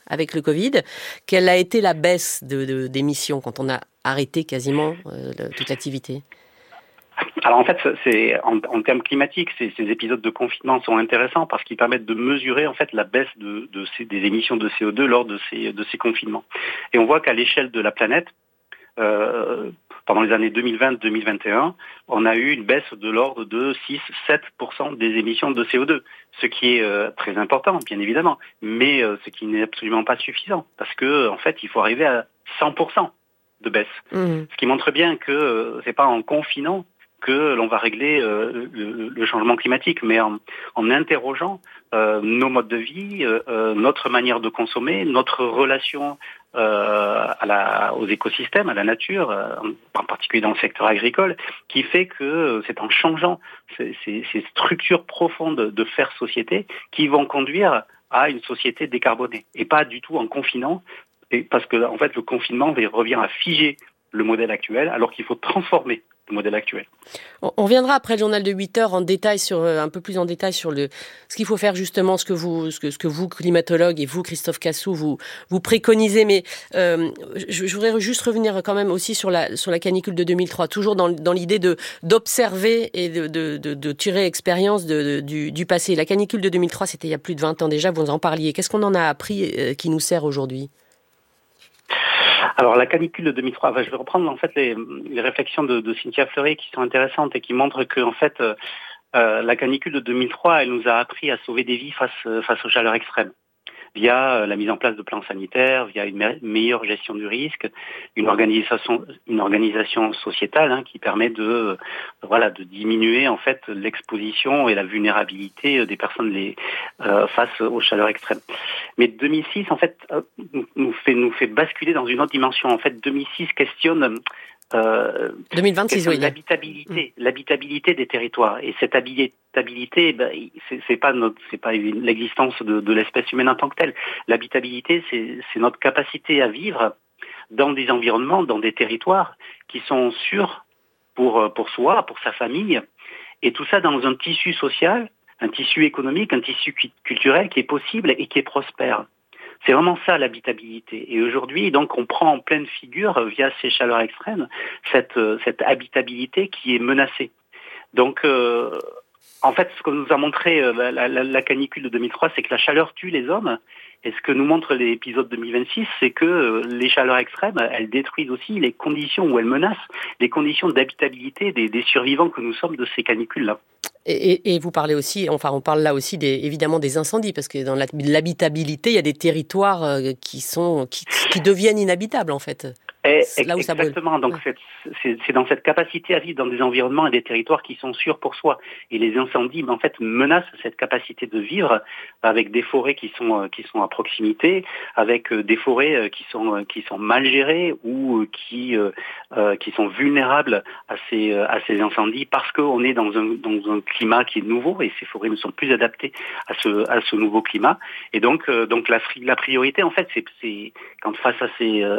avec le Covid. Quelle a été la baisse d'émissions quand on a arrêté quasiment toute l'activité ? Alors en fait, en termes climatiques, ces épisodes de confinement sont intéressants parce qu'ils permettent de mesurer en fait la baisse des émissions de CO2 lors de ces confinements. Et on voit qu'à l'échelle de la planète, pendant les années 2020-2021, on a eu une baisse de l'ordre de 6-7% des émissions de CO2, ce qui est très important, bien évidemment, mais ce qui n'est absolument pas suffisant, parce que en fait, il faut arriver à 100% de baisse. Ce qui montre bien que c'est pas en confinant que l'on va régler le changement climatique, mais en interrogeant nos modes de vie, notre manière de consommer, notre relation aux écosystèmes, à la nature, en particulier dans le secteur agricole, qui fait que c'est en changeant ces structures profondes de faire société qui vont conduire à une société décarbonée, et pas du tout en confinant, parce que en fait le confinement revient à figer le modèle actuel, alors qu'il faut transformer le modèle actuel. On reviendra après le journal de 8 heures un peu plus en détail sur ce qu'il faut faire justement, ce que vous, climatologue, et vous, Christophe Cassou, vous préconisez. Mais je voudrais juste revenir quand même aussi sur la canicule de 2003, toujours dans l'idée d'observer et de tirer expérience du passé. La canicule de 2003, c'était il y a plus de 20 ans déjà, vous en parliez. Qu'est-ce qu'on en a appris qui nous sert aujourd'hui ? Alors la canicule de 2003, je vais reprendre en fait les réflexions de Cynthia Fleury qui sont intéressantes et qui montrent que en fait la canicule de 2003, elle nous a appris à sauver des vies face aux chaleurs extrêmes, via la mise en place de plans sanitaires, via une meilleure gestion du risque, une organisation sociétale qui permet de diminuer en fait l'exposition et la vulnérabilité des personnes face aux chaleurs extrêmes. Mais 2006 en fait nous fait basculer dans une autre dimension. En fait, 2006 questionne 2026, oui. L'habitabilité des territoires, et cette habitabilité, c'est pas l'existence de l'espèce humaine en tant que telle. L'habitabilité, c'est notre capacité à vivre dans des environnements, dans des territoires qui sont sûrs pour soi, pour sa famille, et tout ça dans un tissu social, un tissu économique, un tissu culturel qui est possible et qui est prospère. C'est vraiment ça l'habitabilité. Et aujourd'hui, donc, on prend en pleine figure, via ces chaleurs extrêmes, cette habitabilité qui est menacée. Donc, en fait, ce que nous a montré la canicule de 2003, c'est que la chaleur tue les hommes. Et ce que nous montre l'épisode 2026, c'est que les chaleurs extrêmes, elles détruisent aussi les conditions, ou elles menacent les conditions d'habitabilité des survivants que nous sommes de ces canicules-là. Et vous parlez aussi, enfin on parle là aussi évidemment des incendies, parce que dans l'habitabilité, il y a des territoires qui deviennent inhabitables en fait. Là où ça brûle. Exactement, donc c'est dans cette capacité à vivre dans des environnements et des territoires qui sont sûrs pour soi. Et les incendies, en fait, menacent cette capacité de vivre avec des forêts qui sont à proximité, avec des forêts qui sont mal gérées ou qui sont vulnérables à ces incendies, parce qu'on est dans un climat qui est nouveau et ces forêts ne sont plus adaptées à ce nouveau climat. Et donc la priorité, en fait, c'est quand face à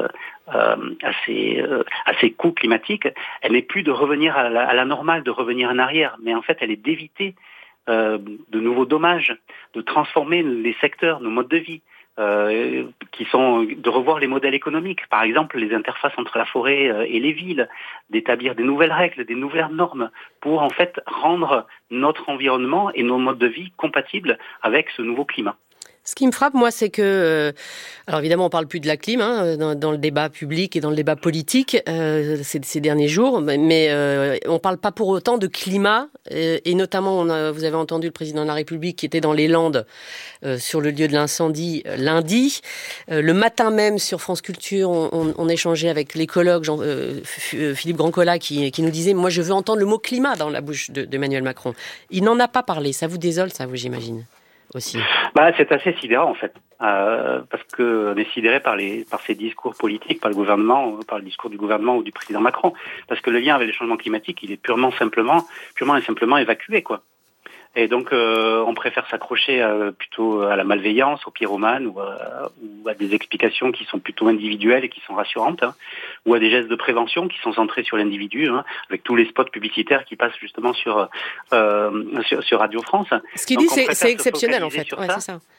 ces coûts climatiques, elle n'est plus de revenir à la normale, de revenir en arrière, mais en fait elle est d'éviter de nouveaux dommages, de transformer les secteurs, nos modes de vie, qui sont de revoir les modèles économiques, par exemple les interfaces entre la forêt et les villes, d'établir des nouvelles règles, des nouvelles normes pour en fait rendre notre environnement et nos modes de vie compatibles avec ce nouveau climat. Ce qui me frappe, moi, c'est que, alors évidemment, on parle plus de la clim dans le débat public et dans le débat politique ces derniers jours, mais on parle pas pour autant de climat, et notamment, vous avez entendu le président de la République qui était dans les Landes sur le lieu de l'incendie lundi. Le matin même, sur France Culture, on échangeait avec l'écologue Philippe Grandcola qui nous disait « Moi, je veux entendre le mot climat dans la bouche d'Emmanuel Macron ». Il n'en a pas parlé. Ça vous désole, ça, vous, j'imagine aussi. C'est assez sidérant en fait, parce que on est sidéré par ces discours politiques, par le discours du gouvernement ou du président Macron, parce que le lien avec le changement climatique, il est purement et simplement évacué, quoi. Et donc on préfère s'accrocher plutôt à la malveillance, aux pyromanes, ou à des explications qui sont plutôt individuelles et qui sont rassurantes, ou à des gestes de prévention qui sont centrés sur l'individu, avec tous les spots publicitaires qui passent justement sur Radio France. Ce qu'il dit, c'est exceptionnel en fait. Ouais, c'est ça.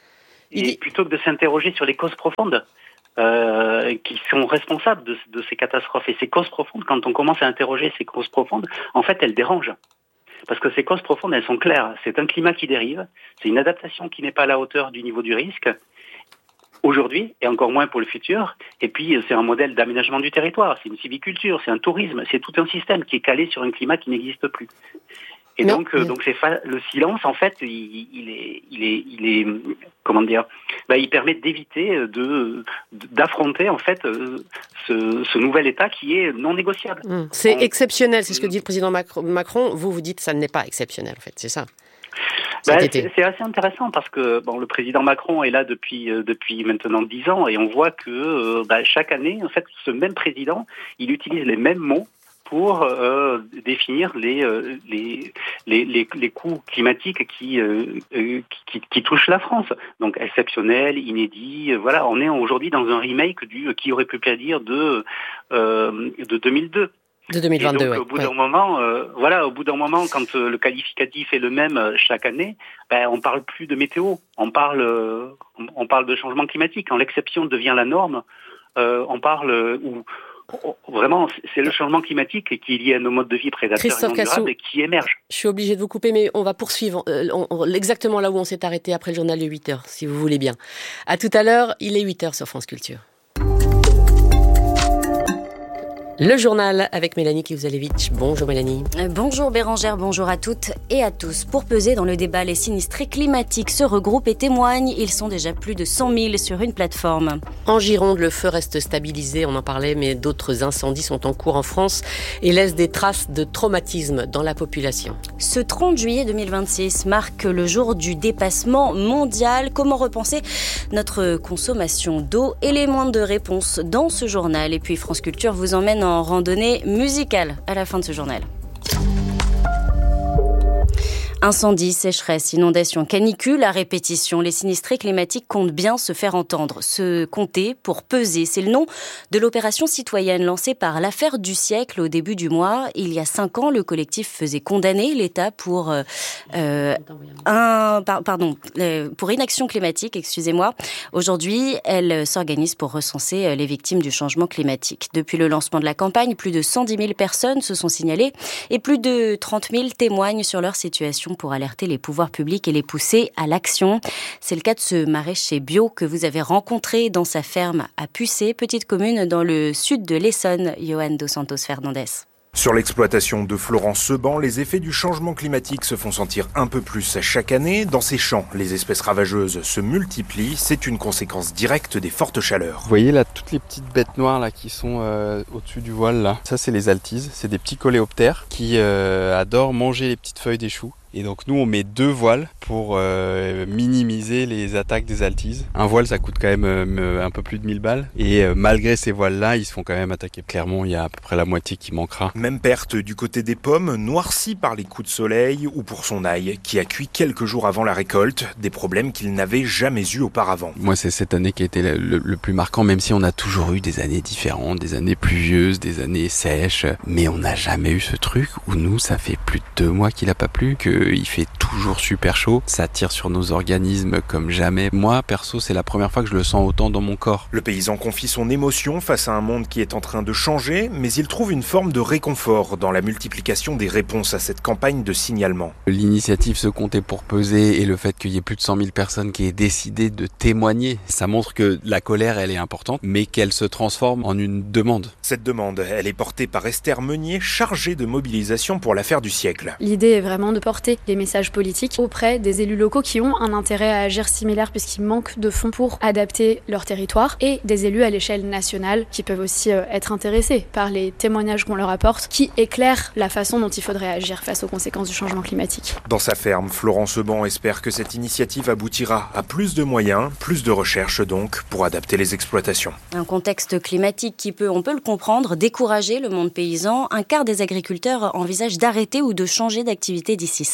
plutôt que de s'interroger sur les causes profondes qui sont responsables de ces catastrophes. Et ces causes profondes, quand on commence à interroger ces causes profondes, en fait, elles dérangent. Parce que ces causes profondes, elles sont claires. C'est un climat qui dérive, c'est une adaptation qui n'est pas à la hauteur du niveau du risque, aujourd'hui, et encore moins pour le futur. Et puis, c'est un modèle d'aménagement du territoire, c'est une sylviculture, c'est un tourisme, c'est tout un système qui est calé sur un climat qui n'existe plus. Et donc le silence, en fait, il est comment dire, il permet d'éviter d'affronter en fait ce nouvel état qui est non négociable. C'est exceptionnel, c'est ce que dit le président Macron. Vous dites que ça n'est pas exceptionnel, en fait, c'est ça. C'est assez intéressant parce que le président Macron est là depuis maintenant 10 ans et on voit que chaque année, en fait, ce même président, il utilise les mêmes mots pour définir les coûts climatiques qui touchent la France. Donc exceptionnel, inédit. Voilà, on est aujourd'hui dans un remake du qui aurait pu dire de 2002. De 2022, et donc, au bout d'un moment, quand le qualificatif est le même chaque année, on parle plus de météo, on parle de changement climatique. Quand l'exception devient la norme, on parle vraiment, c'est le changement climatique qui est lié à nos modes de vie prédateurs et non durables et qui émerge. Je suis obligée de vous couper, mais on va poursuivre exactement là où on s'est arrêté après le journal de 8h, si vous voulez bien. À tout à l'heure, il est 8h sur France Culture. Le journal avec Mélanie Kivzalevitch. Bonjour Mélanie. Bonjour Bérangère, bonjour à toutes et à tous. Pour peser dans le débat, les sinistrés climatiques se regroupent et témoignent. Ils sont déjà plus de 100 000 sur une plateforme. En Gironde, le feu reste stabilisé, on en parlait, mais d'autres incendies sont en cours en France et laissent des traces de traumatisme dans la population. Ce 30 juillet 2026 marque le jour du dépassement mondial. Comment repenser notre consommation d'eau? Élément de réponse dans ce journal. Et puis France Culture vous emmène en randonnée musicale à la fin de ce journal. Incendies, sécheresse, inondations, canicules, à répétition, les sinistrés climatiques comptent bien se faire entendre, se compter pour peser. C'est le nom de l'opération citoyenne lancée par l'Affaire du siècle au début du mois. Il y a 5 ans, le collectif faisait condamner l'État pour pour inaction climatique, excusez-moi. Aujourd'hui, elle s'organise pour recenser les victimes du changement climatique. Depuis le lancement de la campagne, plus de 110 000 personnes se sont signalées et plus de 30 000 témoignent sur leur situation pour alerter les pouvoirs publics et les pousser à l'action. C'est le cas de ce maraîcher bio que vous avez rencontré dans sa ferme à Pucé, petite commune dans le sud de l'Essonne, Johan Dos Santos Fernandez. Sur l'exploitation de Florence Seban, les effets du changement climatique se font sentir un peu plus chaque année. Dans ces champs, les espèces ravageuses se multiplient. C'est une conséquence directe des fortes chaleurs. Vous voyez là, toutes les petites bêtes noires là qui sont au-dessus du voile là. Ça, c'est les altises. C'est des petits coléoptères qui adorent manger les petites feuilles des choux. Et donc nous on met 2 voiles pour minimiser les attaques des altises. Un voile ça coûte quand même un peu plus de 1000 balles et malgré ces voiles là ils se font quand même attaquer. Clairement il y a à peu près la moitié qui manquera. Même perte du côté des pommes, noircies par les coups de soleil ou pour son ail qui a cuit quelques jours avant la récolte, des problèmes qu'il n'avait jamais eu auparavant. Moi c'est cette année qui a été le plus marquant, même si on a toujours eu des années différentes, des années pluvieuses, des années sèches, mais on n'a jamais eu ce truc où nous ça fait plus de 2 mois qu'il a pas plu, il fait toujours super chaud, ça tire sur nos organismes comme jamais. Moi, perso, c'est la première fois que je le sens autant dans mon corps. Le paysan confie son émotion face à un monde qui est en train de changer, mais il trouve une forme de réconfort dans la multiplication des réponses à cette campagne de signalement. L'initiative Se compter pour peser et le fait qu'il y ait plus de 100 000 personnes qui aient décidé de témoigner, ça montre que la colère, elle est importante, mais qu'elle se transforme en une demande. Cette demande, elle est portée par Esther Meunier, chargée de mobilisation pour l'Affaire du siècle. L'idée est vraiment de porter les messages politiques auprès des élus locaux qui ont un intérêt à agir similaire puisqu'ils manquent de fonds pour adapter leur territoire et des élus à l'échelle nationale qui peuvent aussi être intéressés par les témoignages qu'on leur apporte qui éclairent la façon dont il faudrait agir face aux conséquences du changement climatique. Dans sa ferme, Florence Seban espère que cette initiative aboutira à plus de moyens, plus de recherches donc pour adapter les exploitations. Un contexte climatique qui peut, on peut le comprendre, décourager le monde paysan. Un quart des agriculteurs envisagent d'arrêter ou de changer d'activité d'ici 5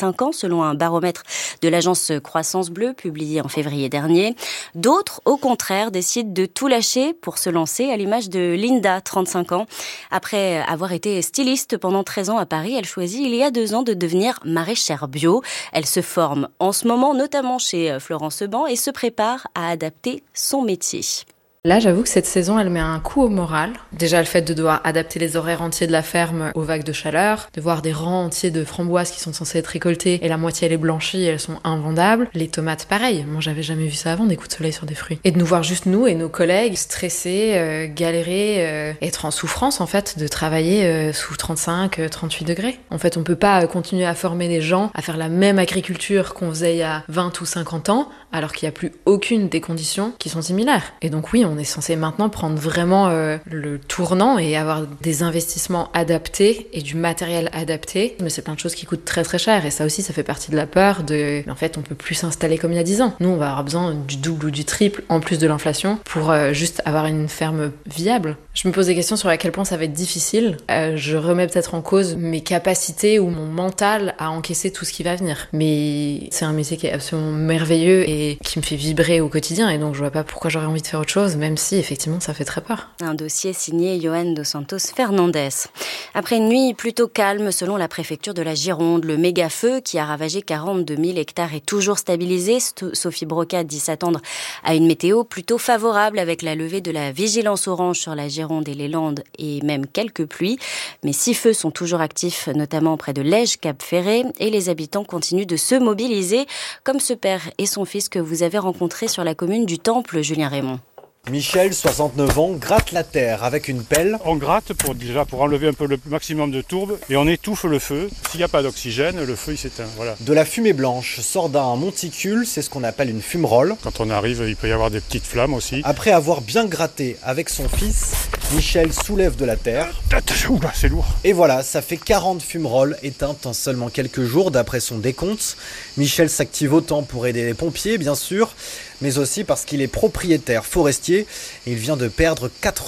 5 ans, selon un baromètre de l'agence Croissance Bleue, publié en février dernier. D'autres, au contraire, décident de tout lâcher pour se lancer, à l'image de Linda, 35 ans. Après avoir été styliste pendant 13 ans à Paris, elle choisit il y a 2 ans de devenir maraîchère bio. Elle se forme en ce moment, notamment chez Florent Seban, et se prépare à adapter son métier. Là, j'avoue que cette saison, elle met un coup au moral. Déjà, le fait de devoir adapter les horaires entiers de la ferme aux vagues de chaleur, de voir des rangs entiers de framboises qui sont censées être récoltées et la moitié elle est blanchie et elles sont invendables. Les tomates, pareil. Moi, j'avais jamais vu ça avant, des coups de soleil sur des fruits. Et de nous voir juste nous et nos collègues stressés, galérer, être en souffrance, en fait, de travailler sous 35, 38 degrés. En fait, on peut pas continuer à former des gens à faire la même agriculture qu'on faisait il y a 20 ou 50 ans, alors qu'il n'y a plus aucune des conditions qui sont similaires. Et donc oui, on est censé maintenant prendre vraiment le tournant et avoir des investissements adaptés et du matériel adapté. Mais c'est plein de choses qui coûtent très très cher. Et ça aussi, ça fait partie de la peur de... En fait, on peut plus s'installer comme il y a 10 ans. Nous, on va avoir besoin du double ou du triple, en plus de l'inflation, pour juste avoir une ferme viable. Je me pose des questions sur à quel point ça va être difficile. Je remets peut-être en cause mes capacités ou mon mental à encaisser tout ce qui va venir. Mais c'est un métier qui est absolument merveilleux et qui me fait vibrer au quotidien. Et donc, je vois pas pourquoi j'aurais envie de faire autre chose, même si, effectivement, ça fait très peur. Un dossier signé Johan dos Santos Fernandez. Après une nuit plutôt calme, selon la préfecture de la Gironde, le méga-feu qui a ravagé 42 000 hectares est toujours stabilisé. Sophie Broca dit s'attendre à une météo plutôt favorable avec la levée de la vigilance orange sur la Gironde et les Landes et même quelques pluies. Mais 6 feux sont toujours actifs, notamment près de Lège, Cap-Ferré, et les habitants continuent de se mobiliser, comme ce père et son fils que vous avez rencontrés sur la commune du Temple, Julien Raymond. Michel, 69 ans, gratte la terre avec une pelle. On gratte pour enlever un peu le maximum de tourbe et on étouffe le feu. S'il n'y a pas d'oxygène, le feu il s'éteint. Voilà. De la fumée blanche sort d'un monticule, c'est ce qu'on appelle une fumerole. Quand on arrive, il peut y avoir des petites flammes aussi. Après avoir bien gratté avec son fils, Michel soulève de la terre. Oula, c'est lourd. Et voilà, ça fait 40 fumeroles éteintes en seulement quelques jours d'après son décompte. Michel s'active autant pour aider les pompiers, bien sûr, mais aussi parce qu'il est propriétaire forestier et il vient de perdre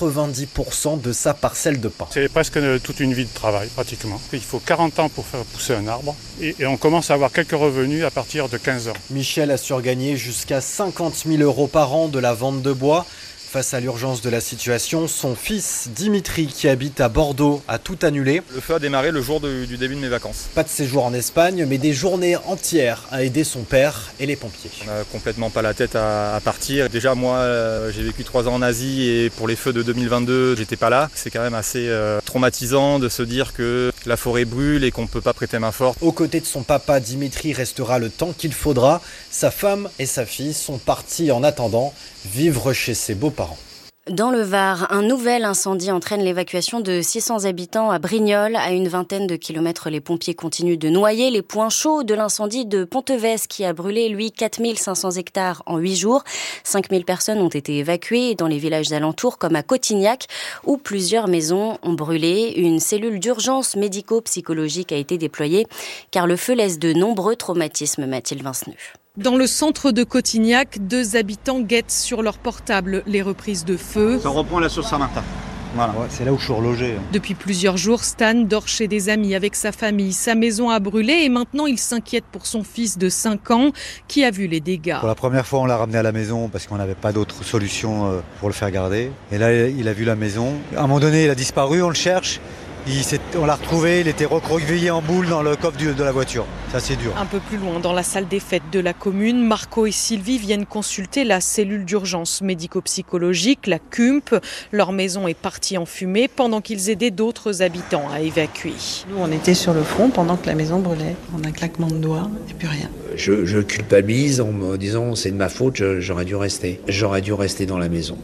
90% de sa parcelle de pin. C'est presque toute une vie de travail, pratiquement. Il faut 40 ans pour faire pousser un arbre et on commence à avoir quelques revenus à partir de 15 ans. Michel a surgagné jusqu'à 50 000 € par an de la vente de bois. Face à l'urgence de la situation, son fils Dimitri, qui habite à Bordeaux, a tout annulé. Le feu a démarré le jour du début de mes vacances. Pas de séjour en Espagne, mais des journées entières à aider son père et les pompiers. On n'a complètement pas la tête à partir. Déjà, moi, j'ai vécu 3 ans en Asie et pour les feux de 2022, j'étais pas là. C'est quand même assez traumatisant de se dire que la forêt brûle et qu'on ne peut pas prêter main forte. Aux côtés de son papa, Dimitri restera le temps qu'il faudra. Sa femme et sa fille sont partis en attendant vivre chez ses beaux-parents. Dans le Var, un nouvel incendie entraîne l'évacuation de 600 habitants à Brignoles. À une vingtaine de kilomètres, les pompiers continuent de noyer les points chauds de l'incendie de Ponteves qui a brûlé, lui, 4500 hectares en 8 jours. 5000 personnes ont été évacuées dans les villages alentours comme à Cotignac où plusieurs maisons ont brûlé. Une cellule d'urgence médico-psychologique a été déployée car le feu laisse de nombreux traumatismes, Mathilde Vincenu. Dans le centre de Cotignac, 2 habitants guettent sur leur portable les reprises de feu. Ça reprend là sur Saint-Martin. Voilà. Ouais, c'est là où je suis relogé. Depuis plusieurs jours, Stan dort chez des amis avec sa famille. Sa maison a brûlé et maintenant il s'inquiète pour son fils de 5 ans qui a vu les dégâts. Pour la première fois, on l'a ramené à la maison parce qu'on n'avait pas d'autre solution pour le faire garder. Et là, il a vu la maison. À un moment donné, il a disparu, on le cherche. On l'a retrouvé, il était recroquevillé en boule dans le coffre de la voiture. Ça, c'est dur. Un peu plus loin, dans la salle des fêtes de la commune, Marco et Sylvie viennent consulter la cellule d'urgence médico-psychologique, la CUMP. Leur maison est partie en fumée pendant qu'ils aidaient d'autres habitants à évacuer. Nous, on était sur le front pendant que la maison brûlait. On a un claquement de doigts et plus rien. Je culpabilise en me disant c'est de ma faute, j'aurais dû rester. J'aurais dû rester dans la maison.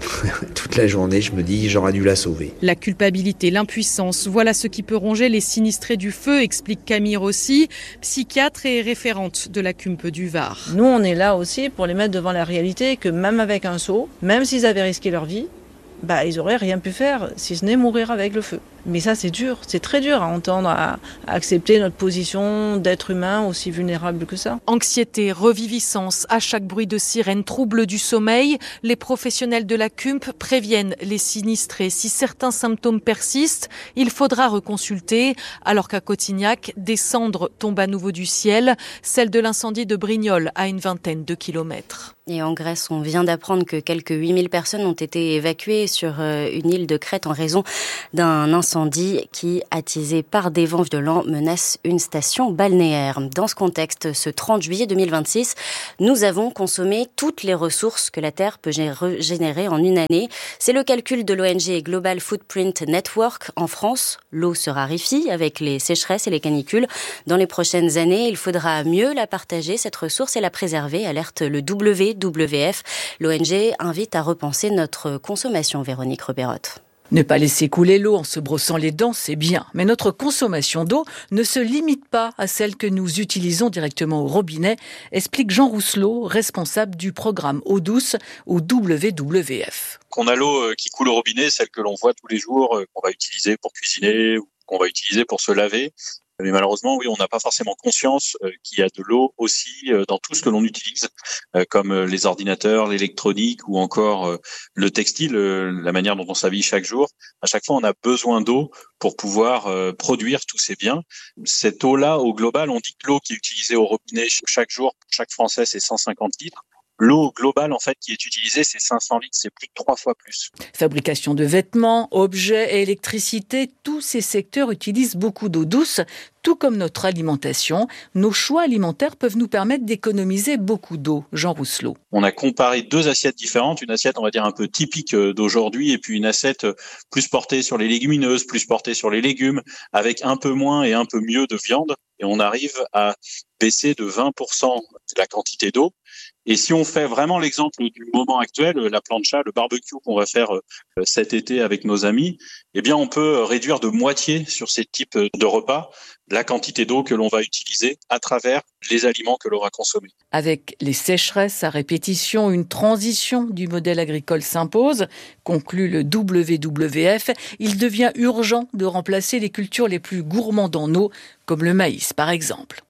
Toute la journée, je me dis, j'aurais dû la sauver. La culpabilité, l'impuissance, voilà ce qui peut ronger les sinistrés du feu, explique Camille Rossi, psychiatre et référente de la CUMP du Var. Nous, on est là aussi pour les mettre devant la réalité que même avec un seau, même s'ils avaient risqué leur vie, ils n'auraient rien pu faire si ce n'est mourir avec le feu. Mais ça, c'est dur, c'est très dur à entendre, à accepter notre position d'être humain aussi vulnérable que ça. Anxiété, reviviscence, à chaque bruit de sirène, trouble du sommeil, les professionnels de la CUMP préviennent les sinistrés. Si certains symptômes persistent, il faudra reconsulter. Alors qu'à Cotignac, des cendres tombent à nouveau du ciel, celle de l'incendie de Brignoles à une vingtaine de kilomètres. Et en Grèce, on vient d'apprendre que quelques 8000 personnes ont été évacuées sur une île de Crète en raison d'un incendie qui, attisé par des vents violents, menace une station balnéaire. Dans ce contexte, ce 30 juillet 2026, nous avons consommé toutes les ressources que la Terre peut générer en une année. C'est le calcul de l'ONG Global Footprint Network. En France, l'eau se raréfie avec les sécheresses et les canicules. Dans les prochaines années, il faudra mieux la partager, cette ressource, et la préserver, alerte le WWF. L'ONG invite à repenser notre consommation, Véronique Reberotte. Ne pas laisser couler l'eau en se brossant les dents, c'est bien. Mais notre consommation d'eau ne se limite pas à celle que nous utilisons directement au robinet, explique Jean Rousselot, responsable du programme Eau douce au WWF. Qu'on a l'eau qui coule au robinet, celle que l'on voit tous les jours, qu'on va utiliser pour cuisiner ou qu'on va utiliser pour se laver. Mais malheureusement, oui, on n'a pas forcément conscience qu'il y a de l'eau aussi dans tout ce que l'on utilise, comme les ordinateurs, l'électronique ou encore le textile, la manière dont on s'habille chaque jour. À chaque fois, on a besoin d'eau pour pouvoir produire tous ces biens. Cette eau-là, au global, on dit que l'eau qui est utilisée au robinet chaque jour, pour chaque Français, c'est 150 litres. L'eau globale, en fait, qui est utilisée, c'est 500 litres, c'est plus de 3 fois plus. Fabrication de vêtements, objets et électricité, tous ces secteurs utilisent beaucoup d'eau douce, tout comme notre alimentation. Nos choix alimentaires peuvent nous permettre d'économiser beaucoup d'eau. Jean Rousselot. On a comparé 2 assiettes différentes, une assiette, on va dire, un peu typique d'aujourd'hui, et puis une assiette plus portée sur les légumineuses, plus portée sur les légumes, avec un peu moins et un peu mieux de viande. Et on arrive à baisser de 20% la quantité d'eau. Et si on fait vraiment l'exemple du moment actuel, la plancha, le barbecue qu'on va faire cet été avec nos amis, eh bien on peut réduire de moitié sur ces types de repas la quantité d'eau que l'on va utiliser à travers les aliments que l'on va consommer. Avec les sécheresses à répétition, une transition du modèle agricole s'impose, conclut le WWF. Il devient urgent de remplacer les cultures les plus gourmandes en eau, comme le maïs par exemple.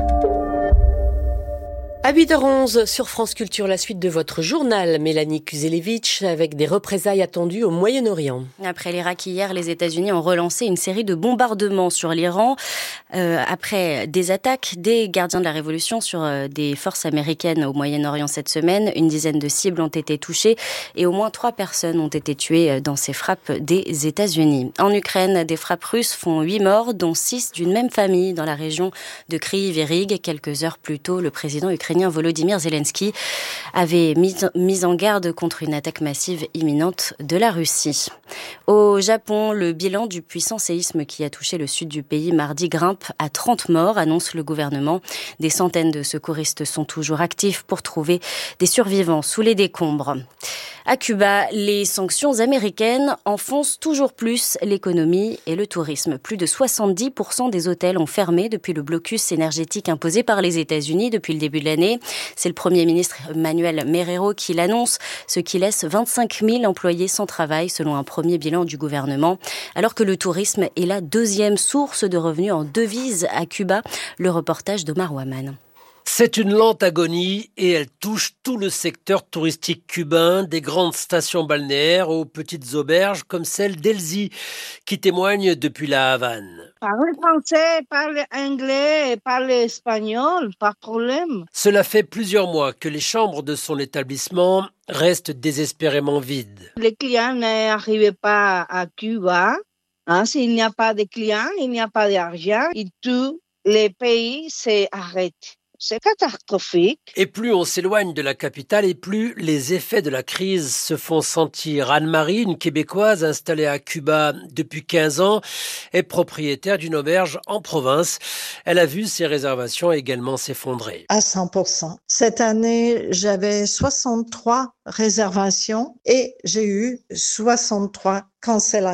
À 8h11 sur France Culture, la suite de votre journal, Mélanie Kuzelevich, avec des représailles attendues au Moyen-Orient. Après l'Irak hier, les États-Unis ont relancé une série de bombardements sur l'Iran. Après des attaques des gardiens de la Révolution sur des forces américaines au Moyen-Orient cette semaine, une dizaine de cibles ont été touchées et au moins 3 personnes ont été tuées dans ces frappes des États-Unis. En Ukraine, des frappes russes font 8 morts, dont 6 d'une même famille dans la région de Kryvyi-Rih. Quelques heures plus tôt, le président ukrainien Volodymyr Zelensky avait mis en garde contre une attaque massive imminente de la Russie. Au Japon, le bilan du puissant séisme qui a touché le sud du pays mardi grimpe à 30 morts, annonce le gouvernement. Des centaines de secouristes sont toujours actifs pour trouver des survivants sous les décombres. À Cuba, les sanctions américaines enfoncent toujours plus l'économie et le tourisme. Plus de 70% des hôtels ont fermé depuis le blocus énergétique imposé par les États-Unis depuis le début de l'année. C'est le Premier ministre Manuel Merero qui l'annonce, ce qui laisse 25 000 employés sans travail selon un premier bilan du gouvernement. Alors que le tourisme est la deuxième source de revenus en devises à Cuba, le reportage d'Omar Waman. C'est une lente agonie et elle touche tout le secteur touristique cubain, des grandes stations balnéaires aux petites auberges comme celle d'Elsie, qui témoigne depuis la Havane. Parle français, parle anglais, parle espagnol, pas de problème. Cela fait plusieurs mois que les chambres de son établissement restent désespérément vides. Les clients n'arrivent pas à Cuba. S'il n'y a pas de clients, il n'y a pas d'argent et tous les pays s'arrêtent. C'est catastrophique. Et plus on s'éloigne de la capitale et plus les effets de la crise se font sentir. Anne-Marie, une Québécoise installée à Cuba depuis 15 ans, est propriétaire d'une auberge en province. Elle a vu ses réservations également s'effondrer. À 100%. Cette année, j'avais 63 réservations et j'ai eu 63 cancellations.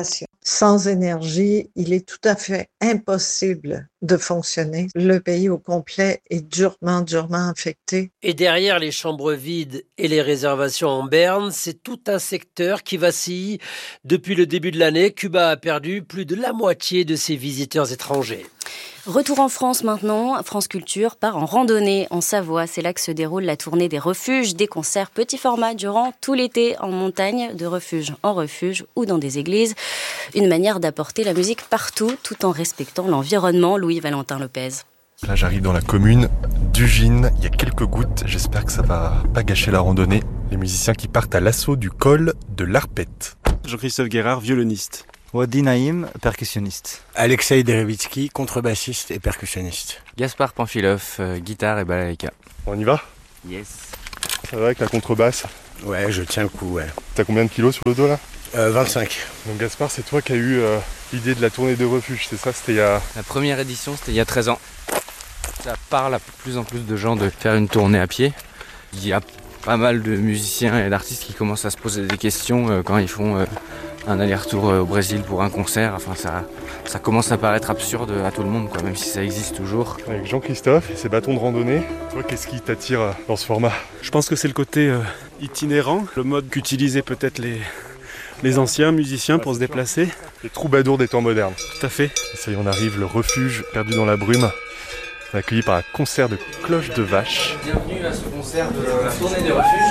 Sans énergie, il est tout à fait impossible de fonctionner. Le pays au complet est durement affecté. Et derrière les chambres vides et les réservations en berne, c'est tout un secteur qui vacille. Depuis le début de l'année, Cuba a perdu plus de la moitié de ses visiteurs étrangers. Retour en France maintenant, France Culture part en randonnée en Savoie. C'est là que se déroule la tournée des refuges, des concerts petit format durant tout l'été en montagne, de refuge en refuge ou dans des églises. Une manière d'apporter la musique partout tout en respectant l'environnement. Louis-Valentin Lopez. Là j'arrive dans la commune d'Ugine, il y a quelques gouttes, j'espère que ça va pas gâcher la randonnée. Les musiciens qui partent à l'assaut du col de l'Arpette. Jean-Christophe Guérard, violoniste. Wadi Naïm, percussionniste. Alexei Derevitsky, contrebassiste et percussionniste. Gaspard Pamphilov, guitare et balalaïka. On y va ? Yes. Ça va avec la contrebasse ? Ouais, je tiens le coup, ouais. T'as combien de kilos sur le dos là ? 25. Donc Gaspard, c'est toi qui as eu l'idée de la tournée de refuge, c'est ça ? C'était il y a... La première édition, c'était il y a 13 ans. Ça parle à plus en plus de gens de faire une tournée à pied. Il y a pas mal de musiciens et d'artistes qui commencent à se poser des questions quand ils font un aller-retour au Brésil pour un concert. Enfin, ça commence à paraître absurde à tout le monde, quoi, même si ça existe toujours. Avec Jean-Christophe et ses bâtons de randonnée, toi, qu'est-ce qui t'attire dans ce format ? Je pense que c'est le côté itinérant, le mode qu'utilisaient peut-être les anciens musiciens pour se déplacer. Les troubadours des temps modernes. Tout à fait. Et ça y est, on arrive, le refuge perdu dans la brume. On est accueilli par un concert de cloches de vache. Bienvenue à ce concert de la tournée des refuges.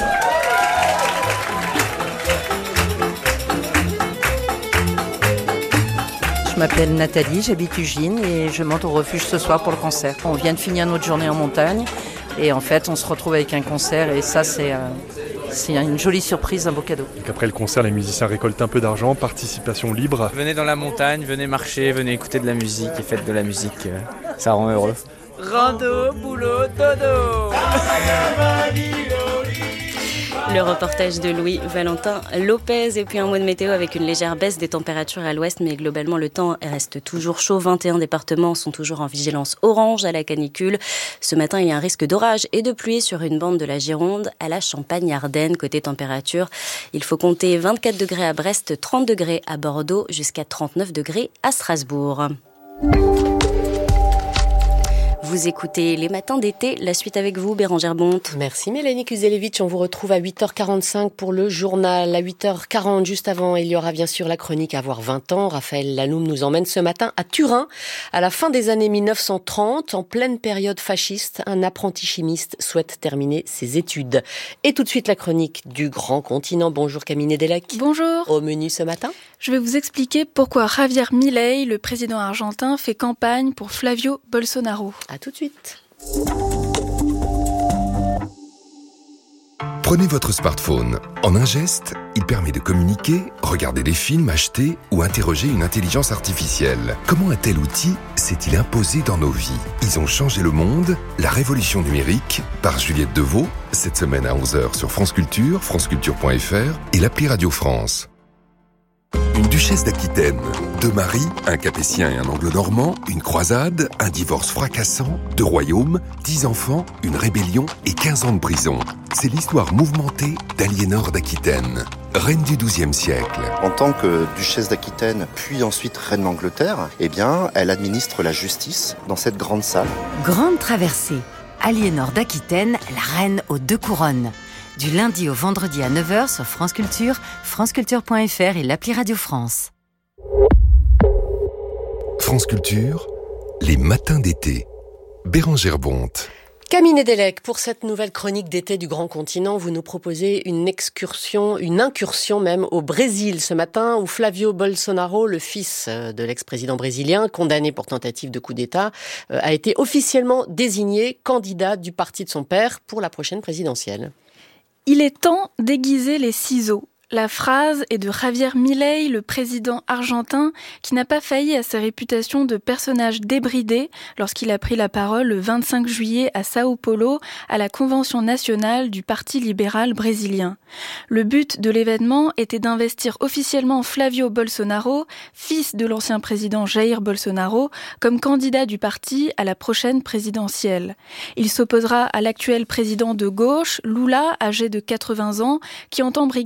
Je m'appelle Nathalie, j'habite Ugine et je monte au refuge ce soir pour le concert. On vient de finir notre journée en montagne et en fait on se retrouve avec un concert et ça c'est une jolie surprise, un beau cadeau. Donc après le concert, les musiciens récoltent un peu d'argent, participation libre. Venez dans la montagne, venez marcher, venez écouter de la musique et faites de la musique, ça rend heureux. Rando, boulot, dodo. Le reportage de Louis-Valentin Lopez et puis un mot de météo avec une légère baisse des températures à l'ouest, mais globalement le temps reste toujours chaud. 21 départements sont toujours en vigilance orange à la canicule. Ce matin, il y a un risque d'orage et de pluie sur une bande de la Gironde à la Champagne-Ardenne. Côté température, il faut compter 24 degrés à Brest, 30 degrés à Bordeaux, jusqu'à 39 degrés à Strasbourg. Vous écoutez Les Matins d'été, la suite avec vous, Bérangère Bonte. Merci Mélanie Kuzelevitch, on vous retrouve à 8h45 pour le journal. À 8h40, juste avant, il y aura bien sûr la chronique Avoir 20 ans. Raphaël Lanoum nous emmène ce matin à Turin. À la fin des années 1930, en pleine période fasciste, un apprenti chimiste souhaite terminer ses études. Et tout de suite la chronique du grand continent. Bonjour Camille Nedelec. Bonjour. Au menu ce matin, je vais vous expliquer pourquoi Javier Milei, le président argentin, fait campagne pour Flavio Bolsonaro. À tout de suite. Prenez votre smartphone. En un geste, il permet de communiquer, regarder des films, acheter ou interroger une intelligence artificielle. Comment un tel outil s'est-il imposé dans nos vies ? Ils ont changé le monde. La révolution numérique, par Juliette Deveau, cette semaine à 11h sur France Culture, franceculture.fr et l'appli Radio France. Une duchesse d'Aquitaine, deux maris, un capétien et un anglo-normand, une croisade, un divorce fracassant, 2 royaumes, 10 enfants, une rébellion et 15 ans de prison. C'est l'histoire mouvementée d'Aliénor d'Aquitaine, reine du XIIe siècle. En tant que duchesse d'Aquitaine, puis ensuite reine d'Angleterre, eh bien, elle administre la justice dans cette grande salle. Grande traversée. Aliénor d'Aquitaine, la reine aux 2 couronnes. Du lundi au vendredi à 9h sur France Culture, franceculture.fr et l'appli Radio France. France Culture, les matins d'été. Bérangère Bonte. Camille Nedelec, pour cette nouvelle chronique d'été du Grand Continent, vous nous proposez une incursion même au Brésil ce matin, où Flavio Bolsonaro, le fils de l'ex-président brésilien, condamné pour tentative de coup d'État, a été officiellement désigné candidat du parti de son père pour la prochaine présidentielle. Il est temps d'aiguiser les ciseaux. La phrase est de Javier Milei, le président argentin, qui n'a pas failli à sa réputation de personnage débridé lorsqu'il a pris la parole le 25 juillet à Sao Paulo, à la convention nationale du Parti libéral brésilien. Le but de l'événement était d'investir officiellement Flavio Bolsonaro, fils de l'ancien président Jair Bolsonaro, comme candidat du parti à la prochaine présidentielle. Il s'opposera à l'actuel président de gauche, Lula, âgé de 80 ans, qui entend briguer un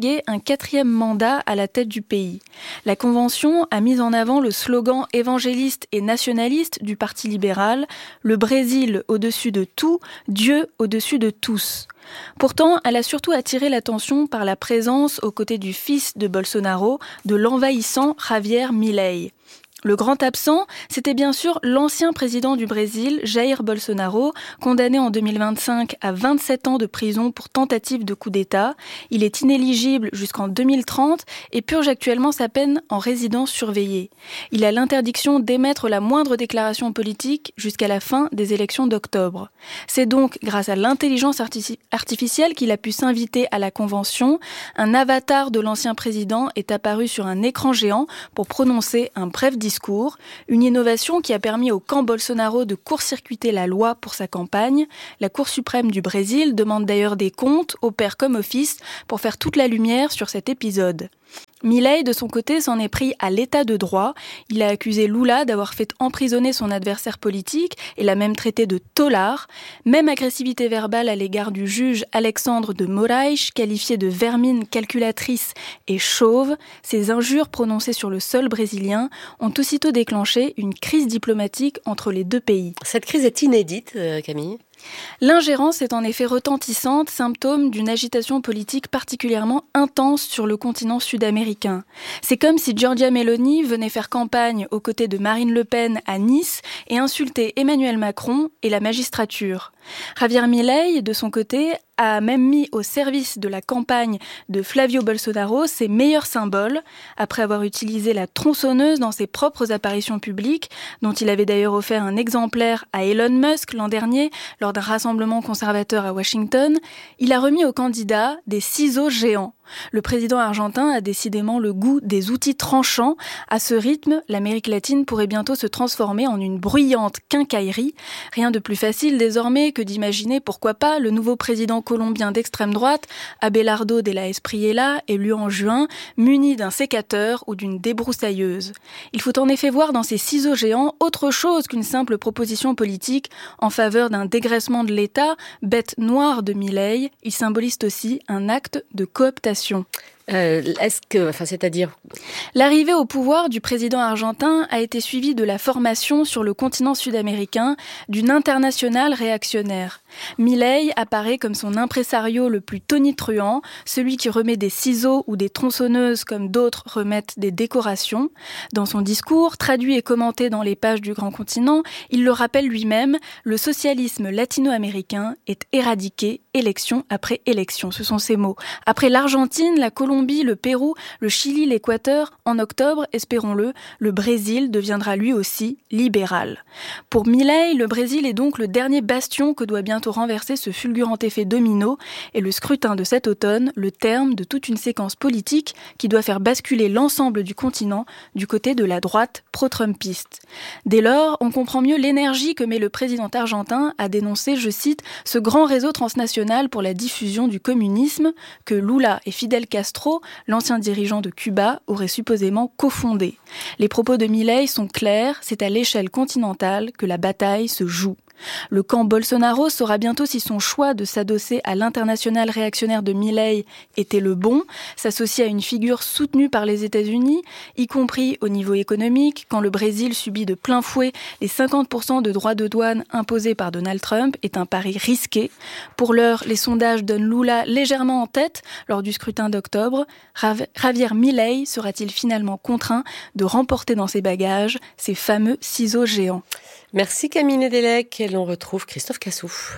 4e mandat à la tête du pays. La Convention a mis en avant le slogan évangéliste et nationaliste du Parti libéral, le Brésil au-dessus de tout, Dieu au-dessus de tous. Pourtant, elle a surtout attiré l'attention par la présence, aux côtés du fils de Bolsonaro, de l'envahissant Javier Milei. Le grand absent, c'était bien sûr l'ancien président du Brésil, Jair Bolsonaro, condamné en 2025 à 27 ans de prison pour tentative de coup d'État. Il est inéligible jusqu'en 2030 et purge actuellement sa peine en résidence surveillée. Il a l'interdiction d'émettre la moindre déclaration politique jusqu'à la fin des élections d'octobre. C'est donc grâce à l'intelligence artificielle qu'il a pu s'inviter à la Convention. Un avatar de l'ancien président est apparu sur un écran géant pour prononcer un bref discours, une innovation qui a permis au camp Bolsonaro de court-circuiter la loi pour sa campagne. La Cour suprême du Brésil demande d'ailleurs des comptes, au père comme au fils, pour faire toute la lumière sur cet épisode. Milei, de son côté, s'en est pris à l'état de droit. Il a accusé Lula d'avoir fait emprisonner son adversaire politique et l'a même traité de tolard. Même agressivité verbale à l'égard du juge Alexandre de Moraes, qualifié de vermine calculatrice et chauve. Ces injures prononcées sur le sol brésilien ont aussitôt déclenché une crise diplomatique entre les deux pays. Cette crise est inédite, Camille. L'ingérence est en effet retentissante, symptôme d'une agitation politique particulièrement intense sur le continent sud-américain. C'est comme si Giorgia Meloni venait faire campagne aux côtés de Marine Le Pen à Nice et insulter Emmanuel Macron et la magistrature. Javier Milei, de son côté, a même mis au service de la campagne de Flavio Bolsonaro ses meilleurs symboles, après avoir utilisé la tronçonneuse dans ses propres apparitions publiques, dont il avait d'ailleurs offert un exemplaire à Elon Musk l'an dernier, lors d'un rassemblement conservateur à Washington. Il a remis au candidat des ciseaux géants. Le président argentin a décidément le goût des outils tranchants. À ce rythme, l'Amérique latine pourrait bientôt se transformer en une bruyante quincaillerie. Rien de plus facile désormais que d'imaginer, pourquoi pas, le nouveau président colombien d'extrême droite, Abelardo de la Espriella, élu en juin, muni d'un sécateur ou d'une débroussailleuse. Il faut en effet voir dans ces ciseaux géants autre chose qu'une simple proposition politique en faveur d'un dégraissement de l'État, bête noire de Milei. Il symbolise aussi un acte de cooptation. C'est-à-dire L'arrivée au pouvoir du président argentin a été suivie de la formation sur le continent sud-américain d'une internationale réactionnaire. Milei apparaît comme son impresario le plus tonitruant, celui qui remet des ciseaux ou des tronçonneuses comme d'autres remettent des décorations. Dans son discours, traduit et commenté dans les pages du grand continent, il le rappelle lui-même, le socialisme latino-américain est éradiqué élection après élection. Ce sont ses mots. Après l'Argentine, la Colombie, le Pérou, le Chili, l'Équateur, en octobre, espérons-le, le Brésil deviendra lui aussi libéral. Pour Milei, le Brésil est donc le dernier bastion que doit bientôt renverser ce fulgurant effet domino et le scrutin de cet automne, le terme de toute une séquence politique qui doit faire basculer l'ensemble du continent du côté de la droite pro-trumpiste. Dès lors, on comprend mieux l'énergie que met le président argentin à dénoncer, je cite, ce grand réseau transnational pour la diffusion du communisme que Lula et Fidel Castro, l'ancien dirigeant de Cuba, auraient supposément cofondé. Les propos de Milei sont clairs, c'est à l'échelle continentale que la bataille se joue. Le camp Bolsonaro saura bientôt si son choix de s'adosser à l'international réactionnaire de Milei était le bon, s'associer à une figure soutenue par les États-Unis, y compris au niveau économique, quand le Brésil subit de plein fouet les 50% de droits de douane imposés par Donald Trump, est un pari risqué. Pour l'heure, les sondages donnent Lula légèrement en tête lors du scrutin d'octobre. Javier Milei sera-t-il finalement contraint de remporter dans ses bagages ces fameux ciseaux géants? Merci Camille Nedelec, et l'on retrouve Christophe Cassou.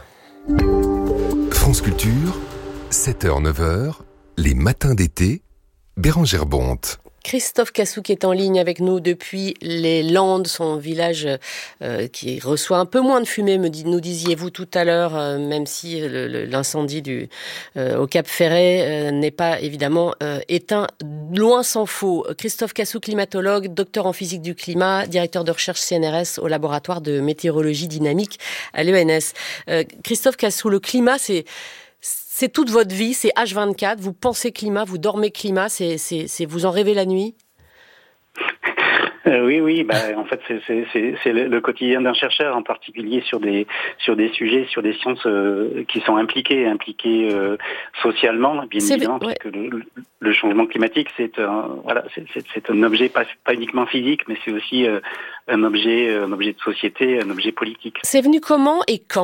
France Culture, 7h-9h, les matins d'été, Bérangère Bonte. Christophe Cassou qui est en ligne avec nous depuis les Landes, son village qui reçoit un peu moins de fumée, nous disiez-vous tout à l'heure, même si l'incendie au Cap Ferret n'est pas évidemment éteint, loin s'en faut. Christophe Cassou, climatologue, docteur en physique du climat, directeur de recherche CNRS au laboratoire de météorologie dynamique à l'ENS. Christophe Cassou, le climat, c'est toute votre vie, c'est H24, vous pensez climat, vous dormez climat, c'est vous en rêvez la nuit? Oui. En fait, c'est le quotidien d'un chercheur, en particulier sur des sujets, sur des sciences qui sont impliquées socialement, bien évidemment, puisque le changement climatique, c'est un objet pas uniquement physique, mais c'est aussi un objet de société, un objet politique. C'est venu comment et quand ?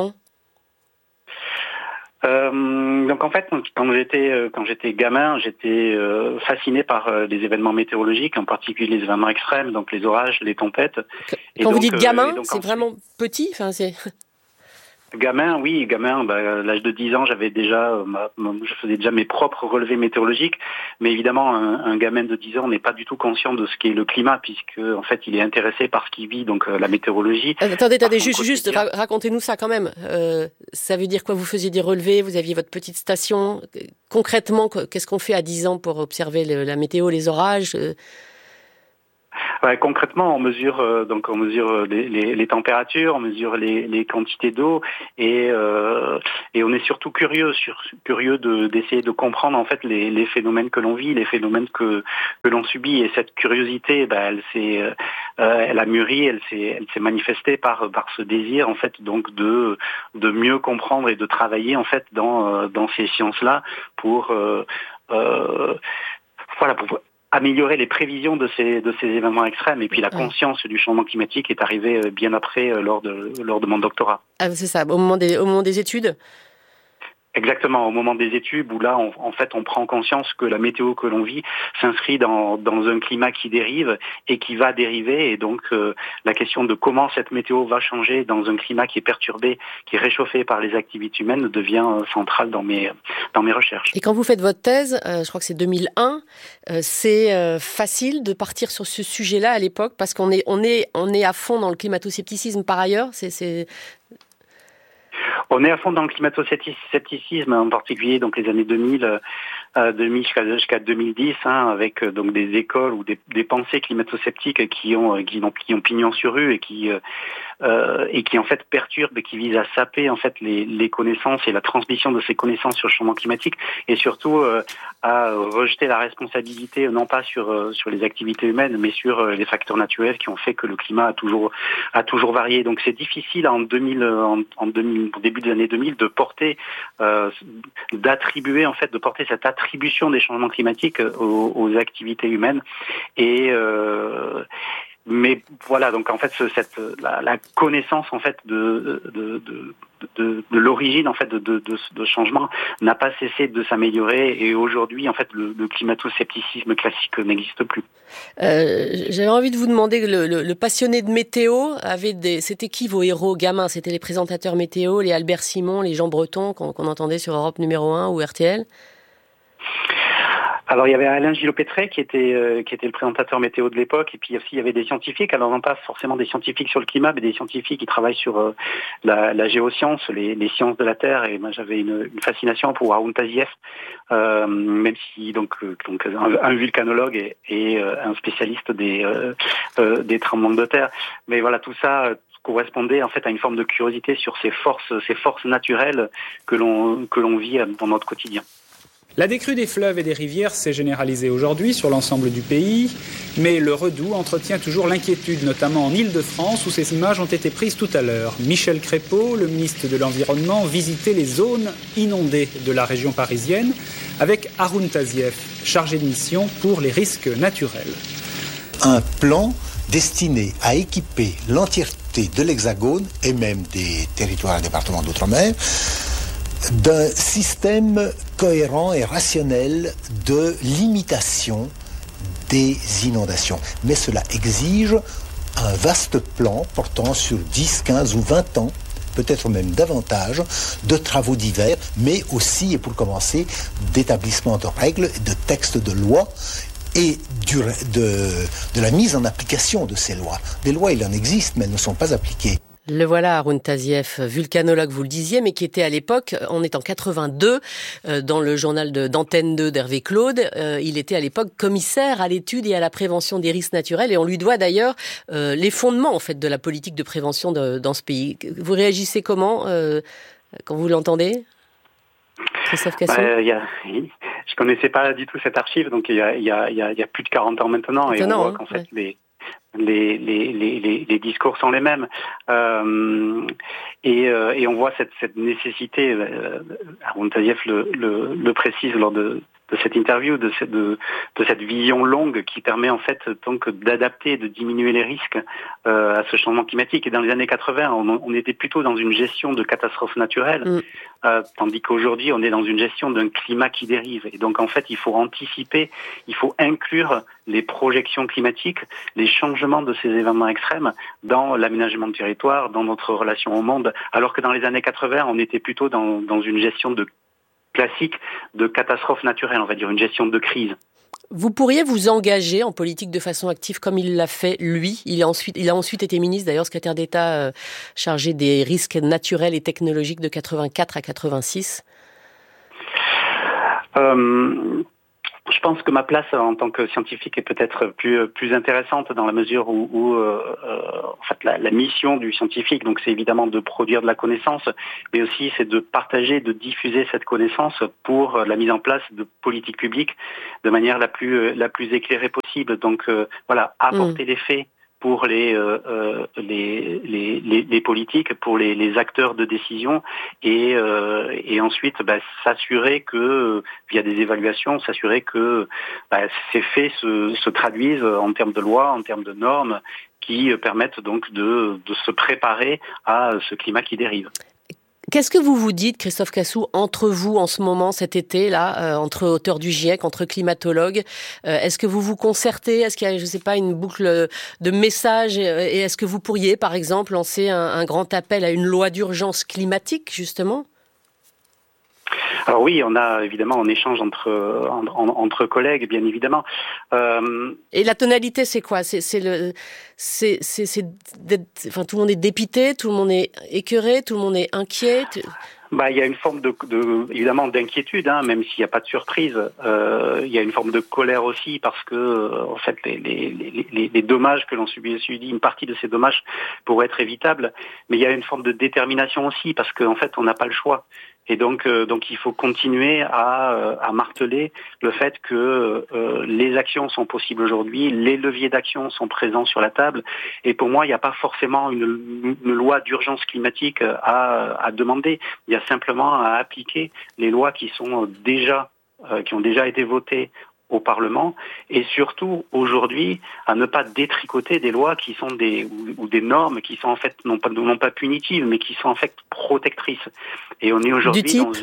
Donc en fait, quand j'étais gamin, j'étais fasciné par les événements météorologiques, en particulier les événements extrêmes, donc les orages, les tempêtes. Quand vous dites gamin, c'est vraiment petit, Gamin, à l'âge de 10 ans, j'avais déjà, je faisais déjà mes propres relevés météorologiques, mais évidemment, un gamin de 10 ans n'est pas du tout conscient de ce qu'est le climat, puisque en fait, il est intéressé par ce qu'il vit, donc la météorologie. Attendez, juste, racontez-nous ça quand même. Ça veut dire quoi ? Vous faisiez des relevés, vous aviez votre petite station. Concrètement, qu'est-ce qu'on fait à 10 ans pour observer la météo, les orages ? Concrètement, on mesure les températures, on mesure les quantités d'eau et on est surtout curieux d'essayer de comprendre en fait les phénomènes que l'on vit, les phénomènes que l'on subit, et cette curiosité, elle a mûri, elle s'est manifestée par ce désir en fait donc de mieux comprendre et de travailler en fait dans ces sciences-là pour améliorer les prévisions de ces événements extrêmes. Et puis la conscience du changement climatique est arrivée bien après, lors de mon doctorat. Ah, c'est ça, au moment des études ? Exactement, au moment des études où là, on prend conscience que la météo que l'on vit s'inscrit dans un climat qui dérive et qui va dériver. Et donc, la question de comment cette météo va changer dans un climat qui est perturbé, qui est réchauffé par les activités humaines devient centrale dans mes recherches. Et quand vous faites votre thèse, je crois que c'est 2001, c'est facile de partir sur ce sujet-là à l'époque parce qu'on est à fond dans le climato-scepticisme par ailleurs. On est à fond dans le climato-scepticisme, en particulier donc les années 2000 jusqu'à 2010, avec donc des écoles ou des pensées climato-sceptiques qui ont pignon sur rue et qui en fait perturbent et qui visent à saper en fait les connaissances et la transmission de ces connaissances sur le changement climatique, et surtout à rejeter la responsabilité non pas sur les activités humaines mais sur les facteurs naturels qui ont fait que le climat a toujours varié. Donc c'est difficile au début des années 2000 de porter cette attribution des changements climatiques aux activités humaines. Mais voilà, donc en fait la connaissance en fait de l'origine en fait de ce changement n'a pas cessé de s'améliorer, et aujourd'hui en fait le climato-scepticisme classique n'existe plus. J'avais envie de vous demander, le passionné de météo c'était qui vos héros gamins ? C'était les présentateurs météo, les Albert Simon, les Jean Breton qu'on entendait sur Europe numéro 1 ou RTL ? Alors il y avait Alain Gillot-Pétret qui était le présentateur météo de l'époque, et puis aussi il y avait des scientifiques, alors non pas forcément des scientifiques sur le climat, mais des scientifiques qui travaillent sur la géoscience, les sciences de la Terre, et moi j'avais une fascination pour Haroun Tazieff, même si donc un vulcanologue et un spécialiste des tremblements de terre. Mais voilà, tout ça correspondait en fait à une forme de curiosité sur ces forces naturelles que l'on vit dans notre quotidien. La décrue des fleuves et des rivières s'est généralisée aujourd'hui sur l'ensemble du pays, mais le Redout entretient toujours l'inquiétude, notamment en Île-de-France, où ces images ont été prises tout à l'heure. Michel Crépeau, le ministre de l'Environnement, visitait les zones inondées de la région parisienne avec Haroun Tazieff, chargé de mission pour les risques naturels. Un plan destiné à équiper l'entièreté de l'Hexagone et même des territoires et départements d'outre-mer d'un système cohérent et rationnel de limitation des inondations. Mais cela exige un vaste plan portant sur 10, 15 ou 20 ans, peut-être même davantage, de travaux divers, mais aussi, et pour commencer, d'établissement de règles, de textes de loi et de la mise en application de ces lois. Des lois, il en existe, mais elles ne sont pas appliquées. Le voilà, Haroun Tazieff, vulcanologue, vous le disiez, mais qui était à l'époque, on est en 82, dans le journal d'Antenne 2 d'Hervé Claude. Il était à l'époque commissaire à l'étude et à la prévention des risques naturels, et on lui doit d'ailleurs les fondements en fait de la politique de prévention dans ce pays. Vous réagissez comment quand vous l'entendez, Christophe Casson? Je connaissais pas du tout cette archive, donc il y a plus de 40 ans maintenant, et on voit qu'en fait les discours sont les mêmes. Et on voit cette nécessité, Haroun Tazieff le précise lors de cette interview, de cette vision longue qui permet en fait donc d'adapter, de diminuer les risques à ce changement climatique. Et dans les années 80, on était plutôt dans une gestion de catastrophes naturelles, tandis qu'aujourd'hui on est dans une gestion d'un climat qui dérive. Et donc en fait il faut anticiper, il faut inclure les projections climatiques, les changements de ces événements extrêmes dans l'aménagement du territoire, dans notre relation au monde, alors que dans les années 80 on était plutôt dans une gestion classique de catastrophe naturelle, on va dire, une gestion de crise. Vous pourriez vous engager en politique de façon active comme il l'a fait lui. Il a ensuite été ministre, d'ailleurs, secrétaire d'État chargé des risques naturels et technologiques de 84 à 86. Je pense que ma place en tant que scientifique est peut-être plus intéressante dans la mesure où en fait la mission du scientifique, donc c'est évidemment de produire de la connaissance, mais aussi c'est de partager, de diffuser cette connaissance pour la mise en place de politiques publiques de manière la plus éclairée possible. Donc voilà, apporter les faits pour les politiques, pour les acteurs de décision, et ensuite s'assurer que via des évaluations, s'assurer que ces faits se traduisent en termes de loi, en termes de normes qui permettent donc de se préparer à ce climat qui dérive. Qu'est-ce que vous vous dites, Christophe Cassou, entre vous en ce moment, cet été, là, entre auteurs du GIEC, entre climatologues? Est-ce que vous vous concertez? Est-ce qu'il y a, je ne sais pas, une boucle de messages? Et est-ce que vous pourriez, par exemple, lancer un grand appel à une loi d'urgence climatique, justement? Alors oui, on a évidemment un échange entre collègues, bien évidemment. Et la tonalité, c'est quoi? Enfin, tout le monde est dépité, tout le monde est écœuré, tout le monde est inquiet. Il y a une forme évidemment d'inquiétude, même s'il n'y a pas de surprise. Il y a une forme de colère aussi parce que en fait les dommages que l'on subit, une partie de ces dommages pourraient être évitables. Mais il y a une forme de détermination aussi parce qu'en fait on n'a pas le choix. Et donc il faut continuer à marteler le fait que les actions sont possibles aujourd'hui, les leviers d'action sont présents sur la table. Et pour moi, il n'y a pas forcément une loi d'urgence climatique à demander. Il y a simplement à appliquer les lois qui ont déjà été votées au Parlement, et surtout aujourd'hui à ne pas détricoter des lois qui sont des normes qui sont en fait non pas punitives mais qui sont en fait protectrices. Et on est aujourd'hui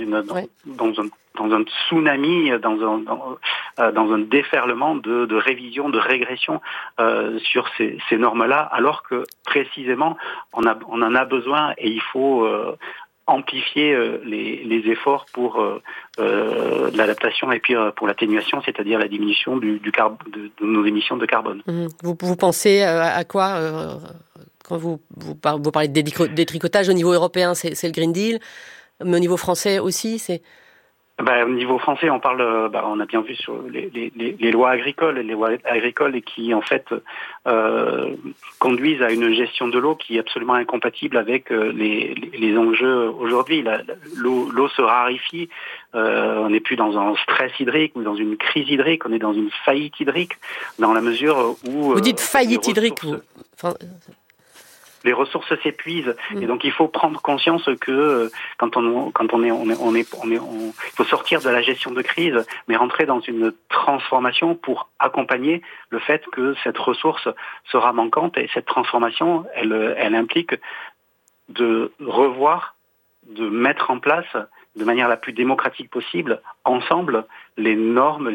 dans un tsunami, dans un déferlement de révision, de régression sur ces normes-là, alors que précisément on en a besoin et il faut amplifier les efforts pour l'adaptation et puis pour l'atténuation, c'est-à-dire la diminution de nos émissions de carbone. Vous pensez à quoi quand vous parlez de détricotage au niveau européen, c'est le Green Deal, mais au niveau français aussi, c'est... Au niveau français, on a bien vu sur les lois agricoles, et qui en fait conduisent à une gestion de l'eau qui est absolument incompatible avec les enjeux aujourd'hui. L'eau se raréfie, on n'est plus dans un stress hydrique ou dans une crise hydrique, on est dans une faillite hydrique, dans la mesure où... Vous dites faillite hydrique, vous... Les ressources s'épuisent et donc il faut prendre conscience que il faut sortir de la gestion de crise, mais rentrer dans une transformation pour accompagner le fait que cette ressource sera manquante, et cette transformation, elle implique de revoir, de mettre en place de manière la plus démocratique possible, ensemble, les normes,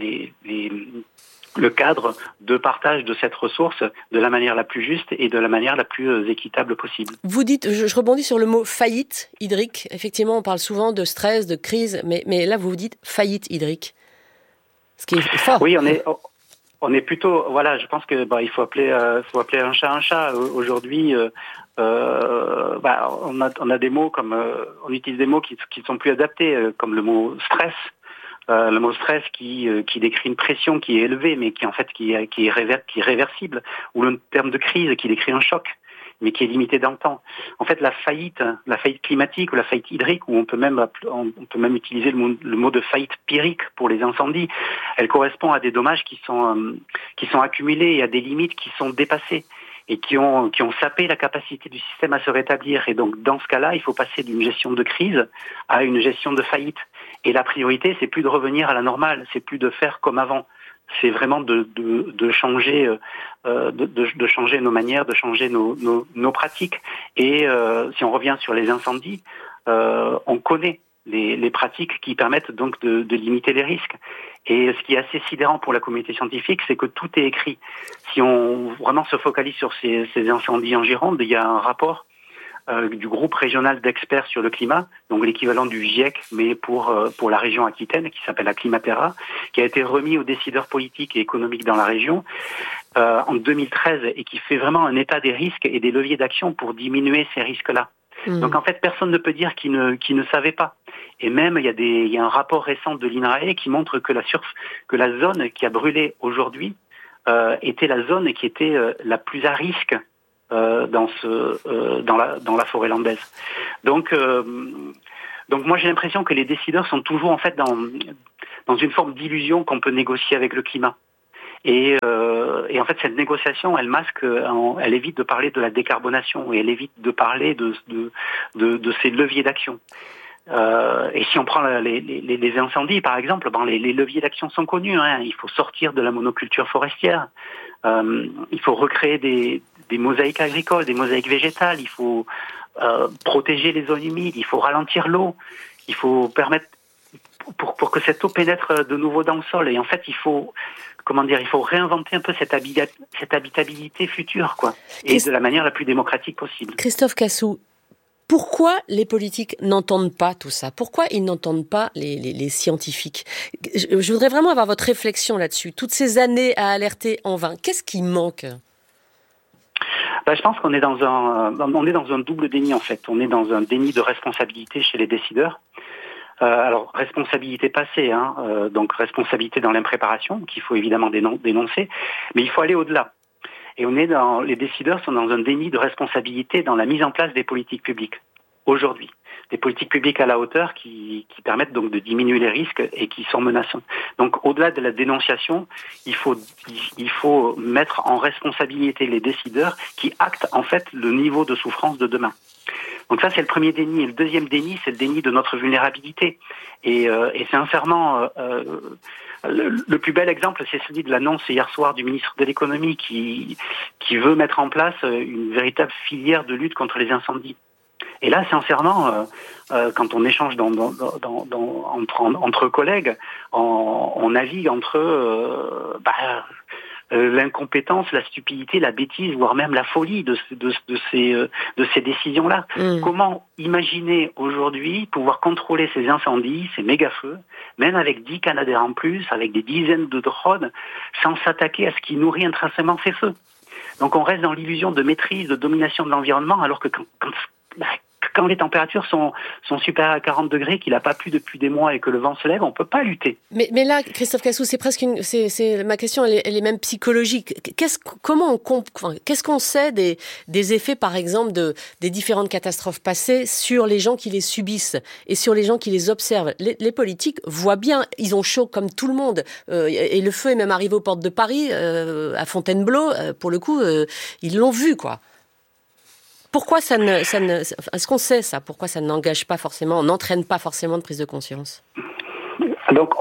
le cadre de partage de cette ressource de la manière la plus juste et de la manière la plus équitable possible. Vous dites, je rebondis sur le mot faillite hydrique. Effectivement, on parle souvent de stress, de crise, mais là vous dites faillite hydrique. Ce qui est fort. Oui, on est plutôt, je pense que il faut appeler un chat un chat. Aujourd'hui, on a des mots comme on utilise des mots qui sont plus adaptés, comme le mot stress. Le mot stress qui décrit une pression qui est élevée mais qui en fait qui est réversible, ou le terme de crise qui décrit un choc. mais qui est limitée dans le temps. En fait, la faillite climatique ou la faillite hydrique, ou on peut même utiliser le mot de faillite pyrrhique pour les incendies, elle correspond à des dommages qui sont accumulés et à des limites qui sont dépassées et qui ont sapé la capacité du système à se rétablir. Et donc, dans ce cas-là, il faut passer d'une gestion de crise à une gestion de faillite. Et la priorité, c'est plus de revenir à la normale, c'est plus de faire comme avant. C'est vraiment de changer nos manières, de changer nos pratiques. Et si on revient sur les incendies, on connaît les pratiques qui permettent donc de limiter les risques. Et ce qui est assez sidérant pour la communauté scientifique, c'est que tout est écrit. Si on vraiment se focalise sur ces incendies en Gironde, il y a un rapport du groupe régional d'experts sur le climat, donc l'équivalent du GIEC, mais pour la région Aquitaine, qui s'appelle la Climatera, qui a été remis aux décideurs politiques et économiques dans la région en 2013 et qui fait vraiment un état des risques et des leviers d'action pour diminuer ces risques-là. Donc en fait, personne ne peut dire qu'il ne savait pas. Et même, il y a un rapport récent de l'INRAE qui montre que la zone qui a brûlé aujourd'hui était la zone qui était la plus à risque dans la forêt landaise. Donc moi j'ai l'impression que les décideurs sont toujours en fait dans une forme d'illusion qu'on peut négocier avec le climat. Et en fait cette négociation elle elle évite de parler de la décarbonation et elle évite de parler de ces leviers d'action. Et si on prend les incendies par exemple, les leviers d'action sont connus. Il faut sortir de la monoculture forestière. Il faut recréer des mosaïques agricoles, des mosaïques végétales. Il faut protéger les zones humides. Il faut ralentir l'eau. Il faut permettre pour que cette eau pénètre de nouveau dans le sol. Et en fait, il faut réinventer un peu cette habitabilité future, quoi, et de la manière la plus démocratique possible. Christophe Cassou, pourquoi les politiques n'entendent pas tout ça ? Pourquoi ils n'entendent pas les scientifiques ? Je voudrais vraiment avoir votre réflexion là-dessus. Toutes ces années à alerter en vain, qu'est-ce qui manque ? Je pense qu'on est dans un double déni en fait. On est dans un déni de responsabilité chez les décideurs. Alors responsabilité passée, donc responsabilité dans l'impréparation qu'il faut évidemment dénoncer, mais il faut aller au-delà. Et les décideurs sont dans un déni de responsabilité dans la mise en place des politiques publiques aujourd'hui. Des politiques publiques à la hauteur qui permettent donc de diminuer les risques et qui sont menaçants. Donc au-delà de la dénonciation, il faut mettre en responsabilité les décideurs qui actent en fait le niveau de souffrance de demain. Donc ça c'est le premier déni. Et le deuxième déni, c'est le déni de notre vulnérabilité. Et sincèrement, le plus bel exemple, c'est celui de l'annonce hier soir du ministre de l'économie qui veut mettre en place une véritable filière de lutte contre les incendies. Et là, sincèrement, quand on échange entre collègues, on navigue entre l'incompétence, la stupidité, la bêtise, voire même la folie de ces décisions-là. Comment imaginer aujourd'hui pouvoir contrôler ces incendies, ces méga-feux, même avec 10 Canadair en plus, avec des dizaines de drones, sans s'attaquer à ce qui nourrit intrinsèquement ces feux. Donc on reste dans l'illusion de maîtrise, de domination de l'environnement, alors que quand les températures sont supérieures à 40 degrés, qu'il n'a pas plu depuis des mois et que le vent se lève, on ne peut pas lutter. Mais là, Christophe Cassou, c'est presque ma question, elle est même psychologique. Qu'est-ce qu'on sait des effets, par exemple, des différentes catastrophes passées sur les gens qui les subissent et sur les gens qui les observent ? Les politiques voient bien, ils ont chaud comme tout le monde. Et le feu est même arrivé aux portes de Paris, à Fontainebleau. Pour le coup, ils l'ont vu, quoi. Pourquoi est-ce qu'on sait ça ? Pourquoi ça n'engage pas forcément, n'entraîne pas forcément de prise de conscience ? Donc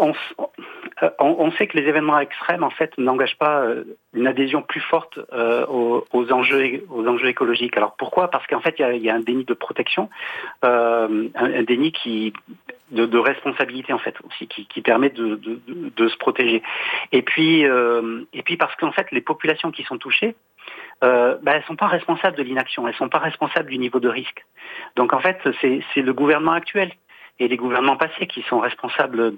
on sait que les événements extrêmes en fait n'engagent pas une adhésion plus forte aux enjeux écologiques. Alors pourquoi ? Parce qu'en fait il y a un déni de protection, un déni de responsabilité en fait aussi qui permet de se protéger. Et puis parce qu'en fait les populations qui sont touchées, elles sont pas responsables de l'inaction, elles sont pas responsables du niveau de risque. Donc en fait, c'est le gouvernement actuel et les gouvernements passés qui sont responsables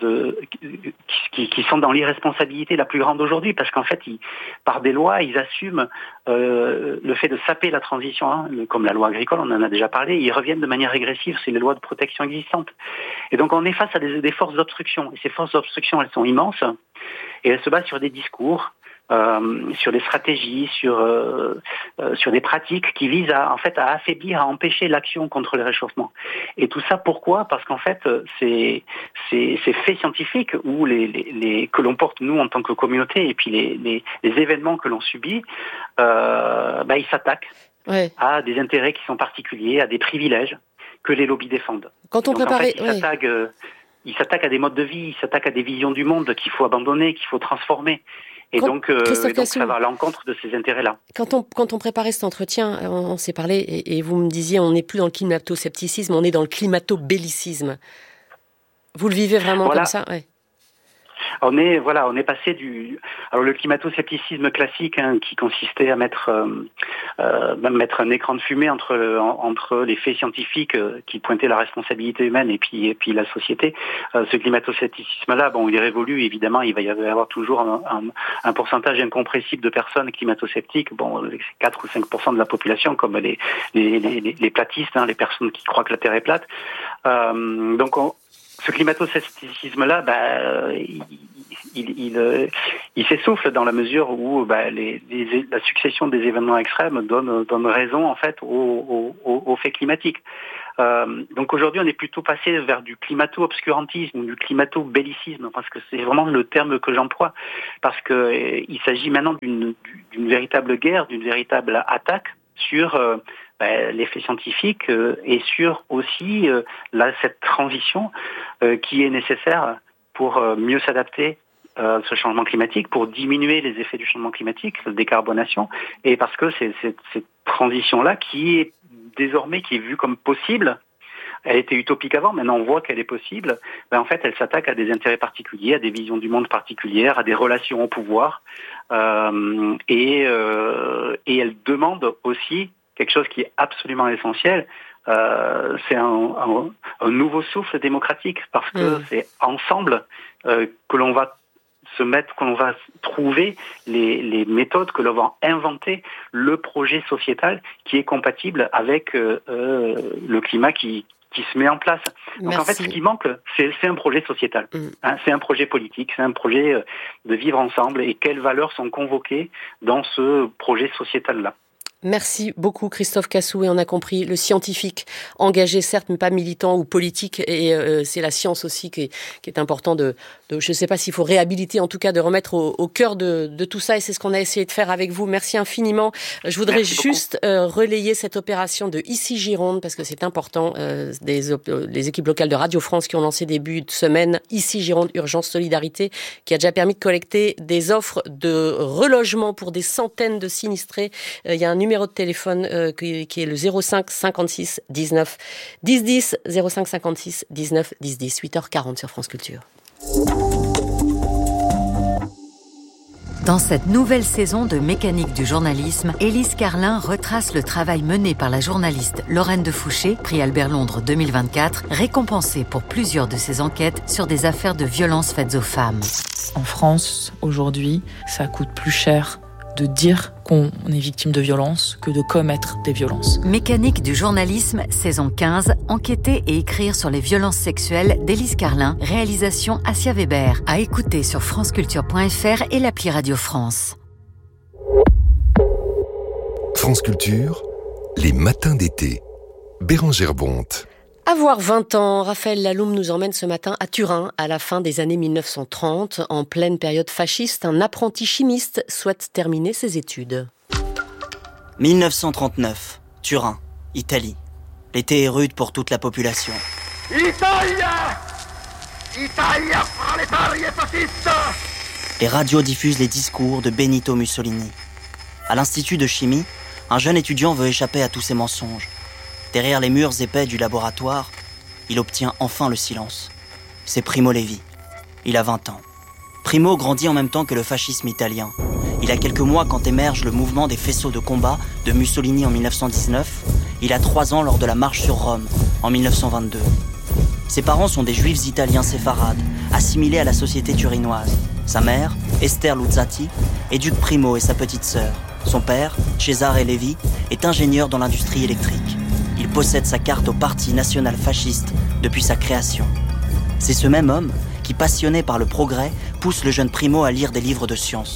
qui sont dans l'irresponsabilité la plus grande aujourd'hui, parce qu'en fait, par des lois, ils assument le fait de saper la transition, comme la loi agricole, on en a déjà parlé, ils reviennent de manière régressive sur les lois de protection existantes. Et donc on est face à des forces d'obstruction, et ces forces d'obstruction, elles sont immenses, et elles se basent sur des discours sur des stratégies, sur des pratiques qui visent à affaiblir, à empêcher l'action contre le réchauffement. Et tout ça, pourquoi ? Parce qu'en fait, ces faits scientifiques où que l'on porte nous en tant que communauté, et puis les événements que l'on subit, ils s'attaquent à des intérêts qui sont particuliers, à des privilèges que les lobbies défendent. Quand on préparait, ils s'attaquent à des modes de vie, ils s'attaquent à des visions du monde qu'il faut abandonner, qu'il faut transformer. Et donc ça va à l'encontre de ces intérêts-là. Quand on préparait cet entretien, on s'est parlé, et vous me disiez, on n'est plus dans le climato-scepticisme, on est dans le climato-bellicisme. Vous le vivez vraiment comme ça ? On est passé le climato-scepticisme classique, qui consistait à mettre un écran de fumée entre les faits scientifiques qui pointaient la responsabilité humaine et puis la société. Ce climato-scepticisme-là, il est révolu, évidemment, il va y avoir toujours un pourcentage incompressible de personnes climato-sceptiques, 4 ou 5% de la population, comme les platistes, les personnes qui croient que la Terre est plate. Ce climato-scepticisme-là, il s'essouffle dans la mesure où la succession des événements extrêmes donne raison en fait aux faits climatiques. Donc aujourd'hui, on est plutôt passé vers du climato-obscurantisme ou du climato-bellicisme, parce que c'est vraiment le terme que j'emploie, parce que il s'agit maintenant d'une véritable guerre, d'une véritable attaque sur les faits scientifiques et sur aussi cette transition qui est nécessaire pour mieux s'adapter à ce changement climatique, pour diminuer les effets du changement climatique, la décarbonation, et parce que c'est cette transition-là qui est vue comme possible. Elle était utopique avant, maintenant on voit qu'elle est possible. En fait, elle s'attaque à des intérêts particuliers, à des visions du monde particulières, à des relations au pouvoir, et elle demande aussi quelque chose qui est absolument essentiel, c'est un nouveau souffle démocratique, parce que c'est ensemble que l'on va trouver les méthodes, que l'on va inventer le projet sociétal qui est compatible avec le climat qui se met en place. Donc en fait, ce qui manque, c'est un projet sociétal. C'est un projet politique, c'est un projet de vivre ensemble, et quelles valeurs sont convoquées dans ce projet sociétal-là. Merci beaucoup Christophe Cassou, et on a compris, le scientifique engagé certes mais pas militant ou politique, et c'est la science aussi qui est important de je ne sais pas s'il faut réhabiliter, en tout cas de remettre au cœur de tout ça, et c'est ce qu'on a essayé de faire avec vous. Merci infiniment. Je voudrais juste relayer cette opération de Ici Gironde, parce que c'est important, les équipes locales de Radio France qui ont lancé début de semaine Ici Gironde Urgence Solidarité, qui a déjà permis de collecter des offres de relogement pour des centaines de sinistrés. Il y a un numéro de téléphone qui est le 05 56 19 10 10, 05 56 19 10 10, 8h40 sur France Culture. Dans cette nouvelle saison de Mécanique du journalisme, Élise Carlin retrace le travail mené par la journaliste Lorraine de Fouché, prix Albert Londres 2024, récompensée pour plusieurs de ses enquêtes sur des affaires de violences faites aux femmes. En France, aujourd'hui, ça coûte plus cher de dire qu'on est victime de violences que de commettre des violences. Mécanique du journalisme, saison 15, enquêter et écrire sur les violences sexuelles d'Élise Carlin, réalisation Asia Weber, à écouter sur franceculture.fr et l'appli Radio France. France Culture, les matins d'été. Bérangère Bonte. Avoir 20 ans, Raphaël Laloum nous emmène ce matin à Turin, à la fin des années 1930. En pleine période fasciste, un apprenti chimiste souhaite terminer ses études. 1939, Turin, Italie. L'été est rude pour toute la population. Italia! Italia proletaria fascista! Les radios diffusent les discours de Benito Mussolini. À l'Institut de chimie, un jeune étudiant veut échapper à tous ces mensonges. Derrière les murs épais du laboratoire, il obtient enfin le silence. C'est Primo Levi. Il a 20 ans. Primo grandit en même temps que le fascisme italien. Il a quelques mois quand émerge le mouvement des faisceaux de combat de Mussolini en 1919. Il a 3 ans lors de la marche sur Rome en 1922. Ses parents sont des juifs italiens séfarades, assimilés à la société turinoise. Sa mère, Esther Luzzati, éduque Primo et sa petite sœur. Son père, Cesare Levi, est ingénieur dans l'industrie électrique. Il possède sa carte au Parti national fasciste depuis sa création. C'est ce même homme qui, passionné par le progrès, pousse le jeune Primo à lire des livres de science.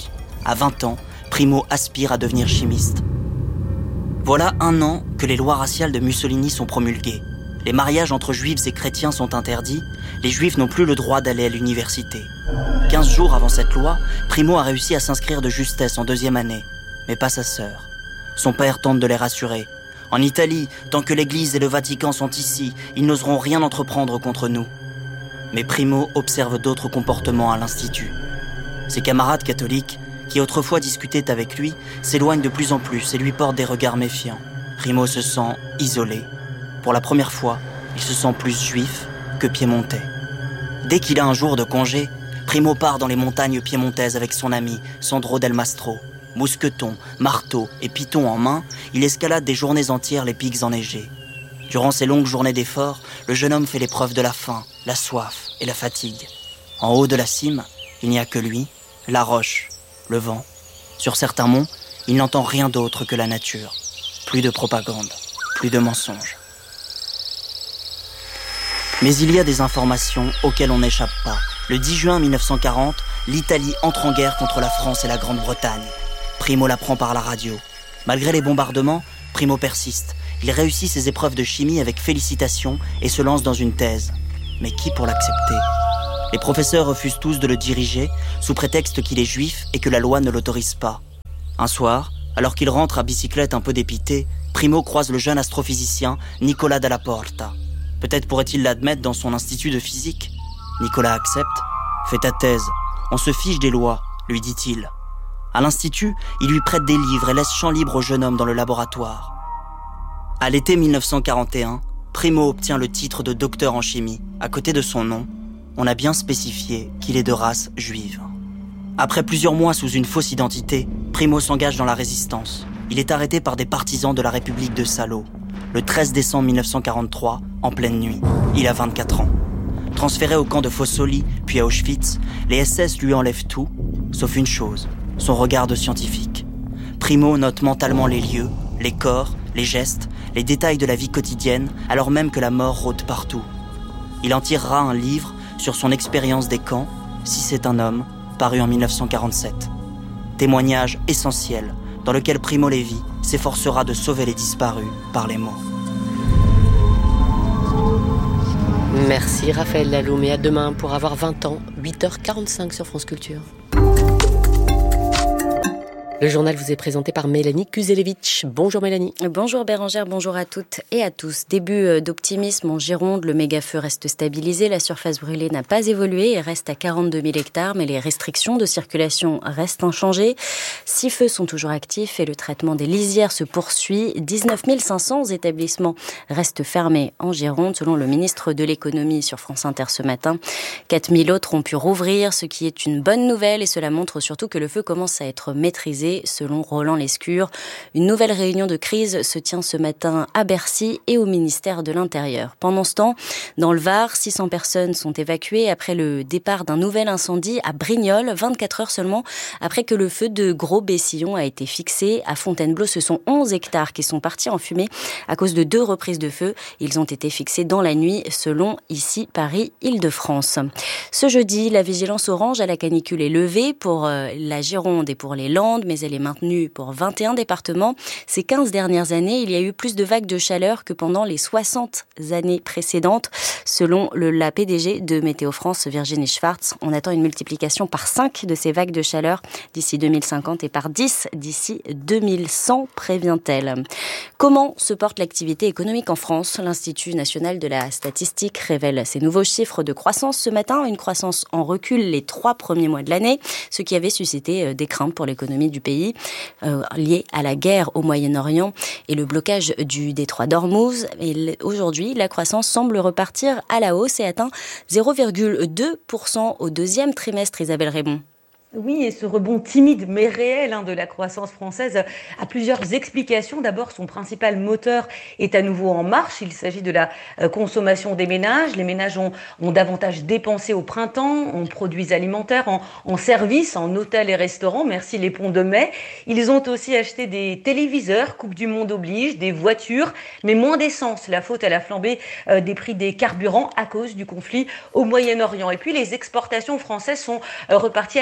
À 20 ans, Primo aspire à devenir chimiste. Voilà 1 an que les lois raciales de Mussolini sont promulguées. Les mariages entre juifs et chrétiens sont interdits. Les juifs n'ont plus le droit d'aller à l'université. 15 jours avant cette loi, Primo a réussi à s'inscrire de justesse en 2e année. Mais pas sa sœur. Son père tente de les rassurer. En Italie, tant que l'Église et le Vatican sont ici, ils n'oseront rien entreprendre contre nous. Mais Primo observe d'autres comportements à l'Institut. Ses camarades catholiques, qui autrefois discutaient avec lui, s'éloignent de plus en plus et lui portent des regards méfiants. Primo se sent isolé. Pour la première fois, il se sent plus juif que piémontais. Dès qu'il a un jour de congé, Primo part dans les montagnes piémontaises avec son ami Sandro Del Mastro. Mousqueton, marteau et piton en main, il escalade des journées entières les pics enneigés. Durant ces longues journées d'efforts, le jeune homme fait l'épreuve de la faim, la soif et la fatigue. En haut de la cime, il n'y a que lui, la roche, le vent. Sur certains monts, il n'entend rien d'autre que la nature. Plus de propagande, plus de mensonges. Mais il y a des informations auxquelles on n'échappe pas. Le 10 juin 1940, l'Italie entre en guerre contre la France et la Grande-Bretagne. Primo l'apprend par la radio. Malgré les bombardements, Primo persiste. Il réussit ses épreuves de chimie avec félicitations et se lance dans une thèse. Mais qui pour l'accepter ? Les professeurs refusent tous de le diriger, sous prétexte qu'il est juif et que la loi ne l'autorise pas. Un soir, alors qu'il rentre à bicyclette un peu dépité, Primo croise le jeune astrophysicien Nicola Dalla Porta. Peut-être pourrait-il l'admettre dans son institut de physique. Nicolas accepte. « Fais ta thèse, on se fiche des lois », lui dit-il. À l'institut, il lui prête des livres et laisse champ libre au jeune homme dans le laboratoire. À l'été 1941, Primo obtient le titre de docteur en chimie. À côté de son nom, on a bien spécifié qu'il est de race juive. Après plusieurs mois sous une fausse identité, Primo s'engage dans la résistance. Il est arrêté par des partisans de la République de Salo. Le 13 décembre 1943, en pleine nuit. Il a 24 ans. Transféré au camp de Fossoli, puis à Auschwitz, les SS lui enlèvent tout, sauf une chose, son regard de scientifique. Primo note mentalement les lieux, les corps, les gestes, les détails de la vie quotidienne, alors même que la mort rôde partout. Il en tirera un livre sur son expérience des camps, Si c'est un homme, paru en 1947. Témoignage essentiel dans lequel Primo Levi s'efforcera de sauver les disparus par les mots. Merci Raphaël Laloum et à demain pour avoir 20 ans, 8h45 sur France Culture. Le journal vous est présenté par Mélanie Kuzelevitch. Bonjour Mélanie. Bonjour Bérangère, bonjour à toutes et à tous. Début d'optimisme en Gironde, le méga-feu reste stabilisé. La surface brûlée n'a pas évolué et reste à 42 000 hectares, mais les restrictions de circulation restent inchangées. 6 feux sont toujours actifs et le traitement des lisières se poursuit. 19 500 établissements restent fermés en Gironde, selon le ministre de l'économie sur France Inter ce matin. 4 000 autres ont pu rouvrir, ce qui est une bonne nouvelle et cela montre surtout que le feu commence à être maîtrisé. Selon Roland Lescure, une nouvelle réunion de crise se tient ce matin à Bercy et au ministère de l'Intérieur. Pendant ce temps, dans le Var, 600 personnes sont évacuées après le départ d'un nouvel incendie à Brignoles, 24 heures seulement après que le feu de Gros-Bessillon a été fixé. À Fontainebleau, ce sont 11 hectares qui sont partis en fumée à cause de 2 reprises de feu. Ils ont été fixés dans la nuit, selon ici Paris-Île-de-France. Ce jeudi, la vigilance orange à la canicule est levée pour la Gironde et pour les Landes, mais elle est maintenue pour 21 départements. Ces 15 dernières années, il y a eu plus de vagues de chaleur que pendant les 60 années précédentes. Selon la PDG de Météo France, Virginie Schwartz, on attend une multiplication par 5 de ces vagues de chaleur d'ici 2050 et par 10 d'ici 2100, prévient-elle. Comment se porte l'activité économique en France ? L'Institut national de la statistique révèle ses nouveaux chiffres de croissance ce matin, une croissance en recul les 3 premiers mois de l'année, ce qui avait suscité des craintes pour l'économie du pays, liées à la guerre au Moyen-Orient et le blocage du détroit d'Ormuz. Et aujourd'hui, la croissance semble repartir à la hausse et atteint 0,2% au 2e trimestre, Isabelle Raymond. Oui, et ce rebond timide mais réel de la croissance française a plusieurs explications. D'abord, son principal moteur est à nouveau en marche. Il s'agit de la consommation des ménages. Les ménages ont davantage dépensé au printemps en produits alimentaires, en services, en hôtels et restaurants. Merci les ponts de mai. Ils ont aussi acheté des téléviseurs, Coupe du Monde oblige, des voitures, mais moins d'essence. La faute à la flambée des prix des carburants à cause du conflit au Moyen-Orient. Et puis, les exportations françaises sont reparties à la hausse,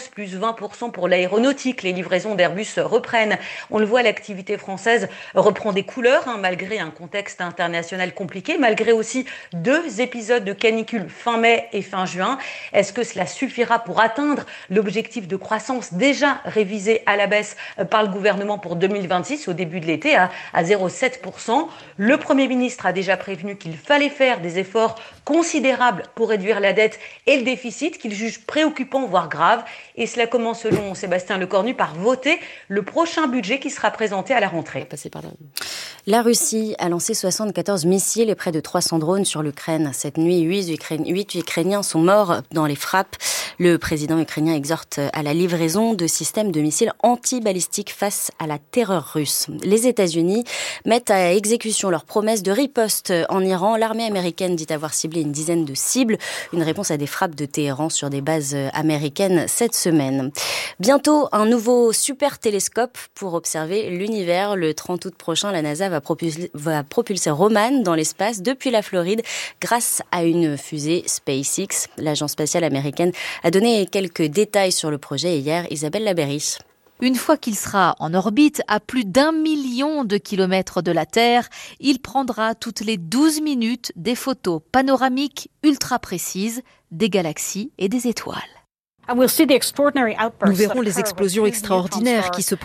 plus 20% pour l'aéronautique. Les livraisons d'Airbus reprennent. On le voit, l'activité française reprend des couleurs, malgré un contexte international compliqué, malgré aussi 2 épisodes de canicule fin mai et fin juin. Est-ce que cela suffira pour atteindre l'objectif de croissance déjà révisé à la baisse par le gouvernement pour 2026 au début de l'été à 0,7%? Le Premier ministre a déjà prévenu qu'il fallait faire des efforts considérables pour réduire la dette et le déficit qu'il juge préoccupant, voire grave. Et cela commence, selon Sébastien Lecornu, par voter le prochain budget qui sera présenté à la rentrée. La Russie a lancé 74 missiles et près de 300 drones sur l'Ukraine. Cette nuit, 8 Ukrainiens sont morts dans les frappes. Le président ukrainien exhorte à la livraison de systèmes de missiles anti-balistiques face à la terreur russe. Les États-Unis mettent à exécution leur promesse de riposte en Iran. L'armée américaine dit avoir ciblé une dizaine de cibles, une réponse à des frappes de Téhéran sur des bases américaines cette semaine. Bientôt, un nouveau super télescope pour observer l'univers. Le 30 août prochain, la NASA va propulser Roman dans l'espace depuis la Floride grâce à une fusée SpaceX. L'agence spatiale américaine a donné quelques détails sur le projet hier. Isabelle Labéry. Une fois qu'il sera en orbite à plus d'1 million de kilomètres de la Terre, il prendra toutes les 12 minutes des photos panoramiques ultra précises des galaxies et des étoiles. Nous verrons les explosions extraordinaires qui se